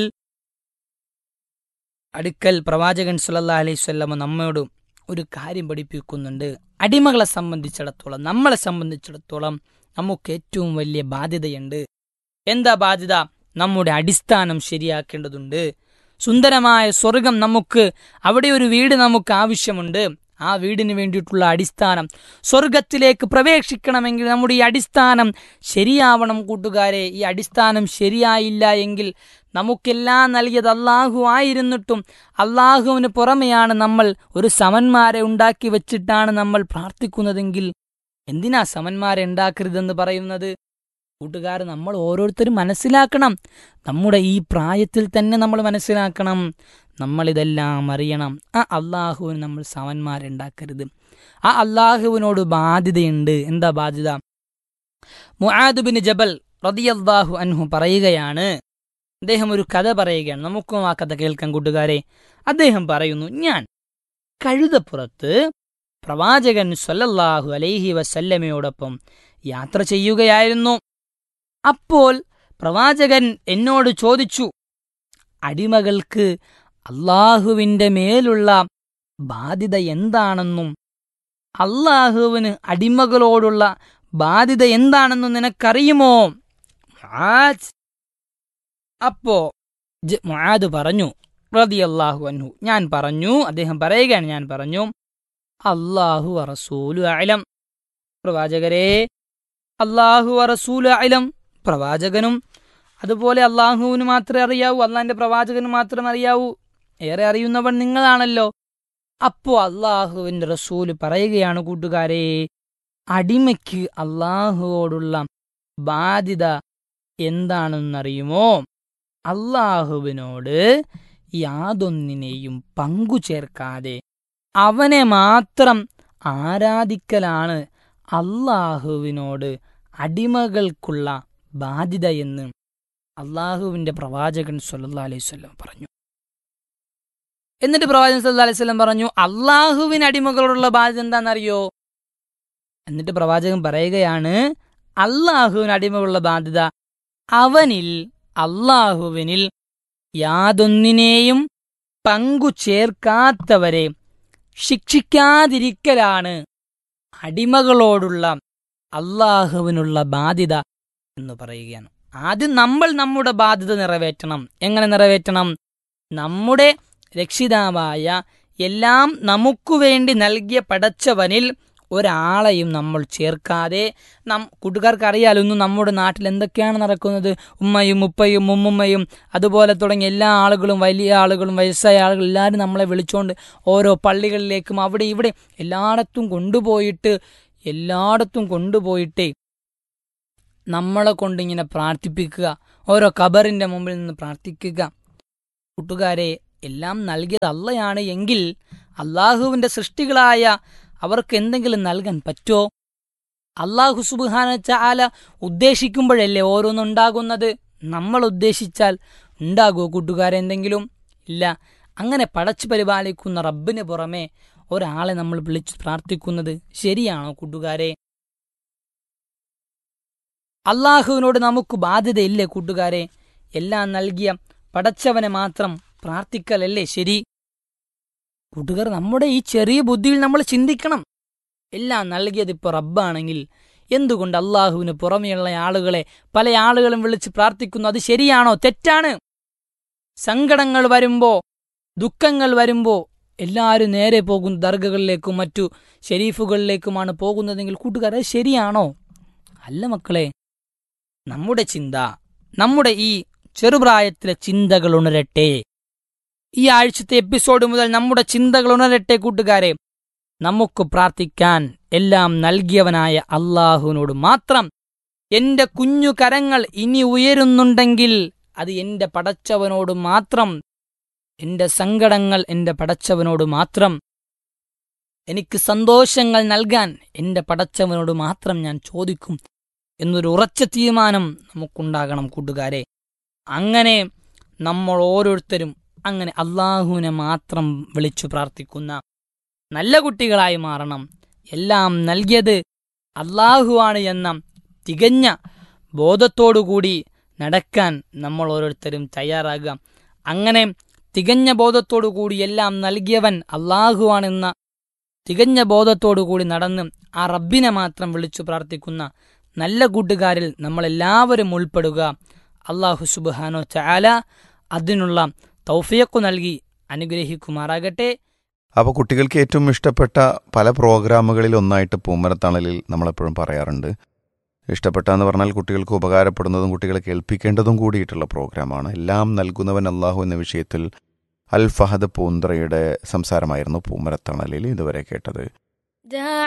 അടുക്കൽ പ്രവാചകൻ സ്വല്ലല്ലാഹു അലൈഹി വസല്ലമ നമ്മോട് ഒരു കാര്യം പഠിപ്പിക്കുന്നുണ്ട്. അടിമകളെ സംബന്ധിച്ചിടത്തോളം, നമ്മളെ സംബന്ധിച്ചിടത്തോളം നമുക്ക് ഏറ്റവും വലിയ ബാധ്യതയുണ്ട്. എന്താ ബാധ്യത? നമ്മുടെ അടിസ്ഥാനം ശരിയാക്കേണ്ടതുണ്ട്. സുന്ദരമായ സ്വർഗം നമുക്ക്, അവിടെ ഒരു വീട് നമുക്ക് ആവശ്യമുണ്ട്. ആ വീടിന് വേണ്ടിയിട്ടുള്ള അടിസ്ഥാനം, സ്വർഗത്തിലേക്ക് പ്രവേശിക്കണമെങ്കിൽ നമ്മുടെ ഈ അടിസ്ഥാനം ശരിയാവണം കൂട്ടുകാരെ. ഈ അടിസ്ഥാനം ശരിയായില്ല എങ്കിൽ നമുക്കെല്ലാം നൽകിയത് അല്ലാഹു ആയിരുന്നിട്ടും അല്ലാഹുവിന് പുറമെയാണ് നമ്മൾ ഒരു സമന്മാരെ ഉണ്ടാക്കി വെച്ചിട്ടാണ് നമ്മൾ പ്രാർത്ഥിക്കുന്നതെങ്കിൽ എന്തിനാ സമന്മാരെ ഉണ്ടാക്കരുതെന്ന് പറയുന്നത്? കൂട്ടുകാർ, നമ്മൾ ഓരോരുത്തരും മനസ്സിലാക്കണം. നമ്മുടെ ഈ പ്രായത്തിൽ തന്നെ നമ്മൾ മനസ്സിലാക്കണം, നമ്മളിതെല്ലാം അറിയണം. ആ അല്ലാഹുവിന് നമ്മൾ സമന്മാരുണ്ടാക്കരുത്. ആ അല്ലാഹുവിനോട് ബാധ്യതയുണ്ട്. എന്താ ബാധ്യത? മുആദ് ബിൻ ജബൽ റളിയല്ലാഹു അൻഹു പറയുകയാണ്, അദ്ദേഹം ഒരു കഥ പറയുകയാണ്. നമുക്കും ആ കഥ കേൾക്കാൻ കൂട്ടുകാരെ. അദ്ദേഹം പറയുന്നു, ഞാൻ കഴുതപ്പുറത്ത് പ്രവാചകൻ സ്വല്ലല്ലാഹു അലൈഹി വസല്ലമയോടൊപ്പം യാത്ര ചെയ്യുകയായിരുന്നു. അപ്പോൾ പ്രവാചകൻ എന്നോട് ചോദിച്ചു, അടിമകൾക്ക് അല്ലാഹുവിൻ്റെ മേലുള്ള ബാധ്യത എന്താണെന്നും അല്ലാഹുവിന് അടിമകളോടുള്ള ബാധ്യത എന്താണെന്നും നിനക്കറിയുമോ? അപ്പോ മുആദ് പറഞ്ഞു റളിയല്ലാഹു അൻഹു, ഞാൻ പറഞ്ഞു, അദ്ദേഹം പറയുകയാണ്, ഞാൻ പറഞ്ഞു, അല്ലാഹു വറസൂലു അഅലം, പ്രവാചകരെ, അല്ലാഹു വറസൂലു അഅലം, പ്രവാചകനും അതുപോലെ അല്ലാഹുവിന് മാത്രമേ അറിയാവൂ, അള്ളാഹിന്റെ പ്രവാചകന് മാത്രം അറിയാവൂ, ഏറെ അറിയുന്നവൻ നിങ്ങളാണല്ലോ. അപ്പോ അല്ലാഹുവിന്റെ റസൂല് പറയുകയാണ്, കൂട്ടുകാരെ, അടിമയ്ക്ക് അല്ലാഹുവോടുള്ള ബാധ്യത എന്താണെന്നറിയുമോ? അല്ലാഹുവിനോട് യാതൊന്നിനെയും പങ്കുചേർക്കാതെ അവനെ മാത്രം ആരാധിക്കലാണ് അല്ലാഹുവിനോട് അടിമകൾക്കുള്ള ബാധ്യത എന്ന് അല്ലാഹുവിന്റെ പ്രവാചകൻ സ്വല്ലല്ലാഹു അലൈഹി വസല്ലം പറഞ്ഞു. എന്നിട്ട് പ്രവാചകൻ സ്വല്ലല്ലാഹു അലൈഹി വസല്ലം പറഞ്ഞു, അല്ലാഹുവിന് അടിമകളോടുള്ള ബാധ്യത എന്താണെന്നറിയോ? എന്നിട്ട് പ്രവാചകൻ പറയുകയാണ്, അല്ലാഹുവിന് അടിമകളുള്ള ബാധ്യത അവനിൽ, അല്ലാഹുവിനിൽ യാതൊന്നിനെയും പങ്കു ചേർക്കാത്തവരെ ശിക്ഷിക്കാതിരിക്കലാണ് അടിമകളോടുള്ള അല്ലാഹുവിനുള്ള ബാധ്യത എന്ന് പറയുകയാണ്. ആദ്യം നമ്മൾ നമ്മുടെ ബാധ്യത നിറവേറ്റണം. എങ്ങനെ നിറവേറ്റണം? നമ്മുടെ രക്ഷിതാവായ എല്ലാം നമുക്കു വേണ്ടി നൽകിയ പടച്ചവനിൽ ഒരാളെയും നമ്മൾ ചേർക്കാതെ നം കൂട്ടുകാർക്ക് അറിയാലോ ഇന്ന് നമ്മുടെ നാട്ടിൽ എന്തൊക്കെയാണ് നടക്കുന്നത്. ഉമ്മയും ഉപ്പയും ഉമ്മുമ്മയും അതുപോലെ തുടങ്ങിയ എല്ലാ ആളുകളും വലിയ ആളുകളും വയസ്സായ ആളുകൾ എല്ലാവരും നമ്മളെ വിളിച്ചുകൊണ്ട് ഓരോ പള്ളികളിലേക്കും അവിടെ ഇവിടെ എല്ലായിടത്തും കൊണ്ടുപോയിട്ട് എല്ലായിടത്തും കൊണ്ടുപോയിട്ട് നമ്മളെ കൊണ്ടിങ്ങനെ പ്രാർത്ഥിപ്പിക്കുക, ഓരോ ഖബറിൻ്റെ മുമ്പിൽ നിന്ന് പ്രാർത്ഥിക്കുക. കൂട്ടുകാരെ, എല്ലാം നൽകിയത് അള്ളയാണ് എങ്കിൽ അള്ളാഹുവിൻ്റെ സൃഷ്ടികളായ അവർക്ക് എന്തെങ്കിലും നൽകാൻ പറ്റുമോ? അള്ളാഹു സുബ്ഹാനഹു വ തആല ഉദ്ദേശിക്കുമ്പോഴല്ലേ ഓരോന്നുണ്ടാകുന്നത്. നമ്മൾ ഉദ്ദേശിച്ചാൽ ഉണ്ടാകുമോ കൂട്ടുകാരെ എന്തെങ്കിലും? ഇല്ല. അങ്ങനെ പടച്ചു പരിപാലിക്കുന്ന റബ്ബിന് പുറമെ ഒരാളെ നമ്മൾ വിളിച്ച് പ്രാർത്ഥിക്കുന്നത് ശരിയാണോ കൂട്ടുകാരെ? അള്ളാഹുവിനോട് നമുക്ക് ബാധ്യതയില്ലേ കൂട്ടുകാരെ? എല്ലാം നൽകിയ പടച്ചവനെ മാത്രം പ്രാർത്ഥിക്കലല്ലേ ശരി? കൂട്ടുകാർ, നമ്മുടെ ഈ ചെറിയ ബുദ്ധിയിൽ നമ്മൾ ചിന്തിക്കണം. എല്ലാം നൽകിയത് ഇപ്പോൾ റബ്ബാണെങ്കിൽ എന്തുകൊണ്ട് അള്ളാഹുവിന് പുറമെയുള്ള ആളുകളെ പല ആളുകളും വിളിച്ച് പ്രാർത്ഥിക്കുന്നു? അത് ശരിയാണോ? തെറ്റാണ്. സങ്കടങ്ങൾ വരുമ്പോ, ദുഃഖങ്ങൾ വരുമ്പോ എല്ലാവരും നേരെ പോകുന്ന ദർഗകളിലേക്കും മറ്റു ഷെരീഫുകളിലേക്കുമാണ് പോകുന്നതെങ്കിൽ കൂട്ടുകാർ, അത് ശരിയാണോ? അല്ല മക്കളെ. നമ്മുടെ ചിന്ത, നമ്മുടെ ഈ ചെറുപ്രായത്തിലെ ചിന്തകൾ ഉണരട്ടെ. ഈ ആഴ്ചത്തെ എപ്പിസോഡ് മുതൽ നമ്മുടെ ചിന്തകൾ ഉണരട്ടെ കൂട്ടുകാരെ. നമുക്ക് പ്രാർത്ഥിക്കാൻ എല്ലാം നൽകിയവനായ അള്ളാഹുവിനോട് മാത്രം. എന്റെ കുഞ്ഞു കരങ്ങൾ ഇനി ഉയരുന്നുണ്ടെങ്കിൽ അത് എന്റെ പടച്ചവനോട് മാത്രം. എന്റെ സങ്കടങ്ങൾ എന്റെ പടച്ചവനോട് മാത്രം. എനിക്ക് സന്തോഷങ്ങൾ നൽകാൻ എന്റെ പടച്ചവനോട് മാത്രം ഞാൻ ചോദിക്കും എന്നൊരു ഉറച്ച തീരുമാനം നമുക്കുണ്ടാകണം കൂട്ടുകാരെ. അങ്ങനെ നമ്മൾ ഓരോരുത്തരും അങ്ങനെ അള്ളാഹുവിനെ മാത്രം വിളിച്ചു പ്രാർത്ഥിക്കുന്ന നല്ല കുട്ടികളായി മാറണം. എല്ലാം നൽകിയത് അള്ളാഹുവാണ് എന്ന തികഞ്ഞ ബോധത്തോടുകൂടി നടക്കാൻ നമ്മൾ ഓരോരുത്തരും തയ്യാറാകുക. അങ്ങനെ തികഞ്ഞ ബോധത്തോടുകൂടി എല്ലാം നൽകിയവൻ അള്ളാഹുവാണെന്ന തികഞ്ഞ ബോധത്തോടുകൂടി നടന്ന് ആ റബ്ബിനെ മാത്രം വിളിച്ചു പ്രാർത്ഥിക്കുന്ന നല്ല കൂട്ടുകാരിൽ നമ്മളെല്ലാവരും ഉൾപ്പെടുക. അള്ളാഹു സുബ്ഹാനഹു വ തആല അതിനുള്ള തൗഫീഖ് നൽകി അനുഗ്രഹിക്കുമാറാകട്ടെ. അപ്പോൾ കുട്ടികൾക്ക് ഏറ്റവും ഇഷ്ടപ്പെട്ട പല പ്രോഗ്രാമുകളിൽ ഒന്നായിട്ട് പൂമരത്തണലിൽ നമ്മളെപ്പോഴും പറയാറുണ്ട്. ഇഷ്ടപ്പെട്ടാന്ന് പറഞ്ഞാൽ കുട്ടികൾക്ക് ഉപകാരപ്പെടുന്നതും കുട്ടികളെ കേൾപ്പിക്കേണ്ടതും കൂടിയിട്ടുള്ള പ്രോഗ്രാമാണ്. എല്ലാം നൽകുന്നവൻ അള്ളാഹു എന്ന വിഷയത്തിൽ അൽ ഫഹദ് പൂന്തറയുടെ സംസാരമായിരുന്നു പൂമരത്തണലിൽ ഇതുവരെ കേട്ടത്.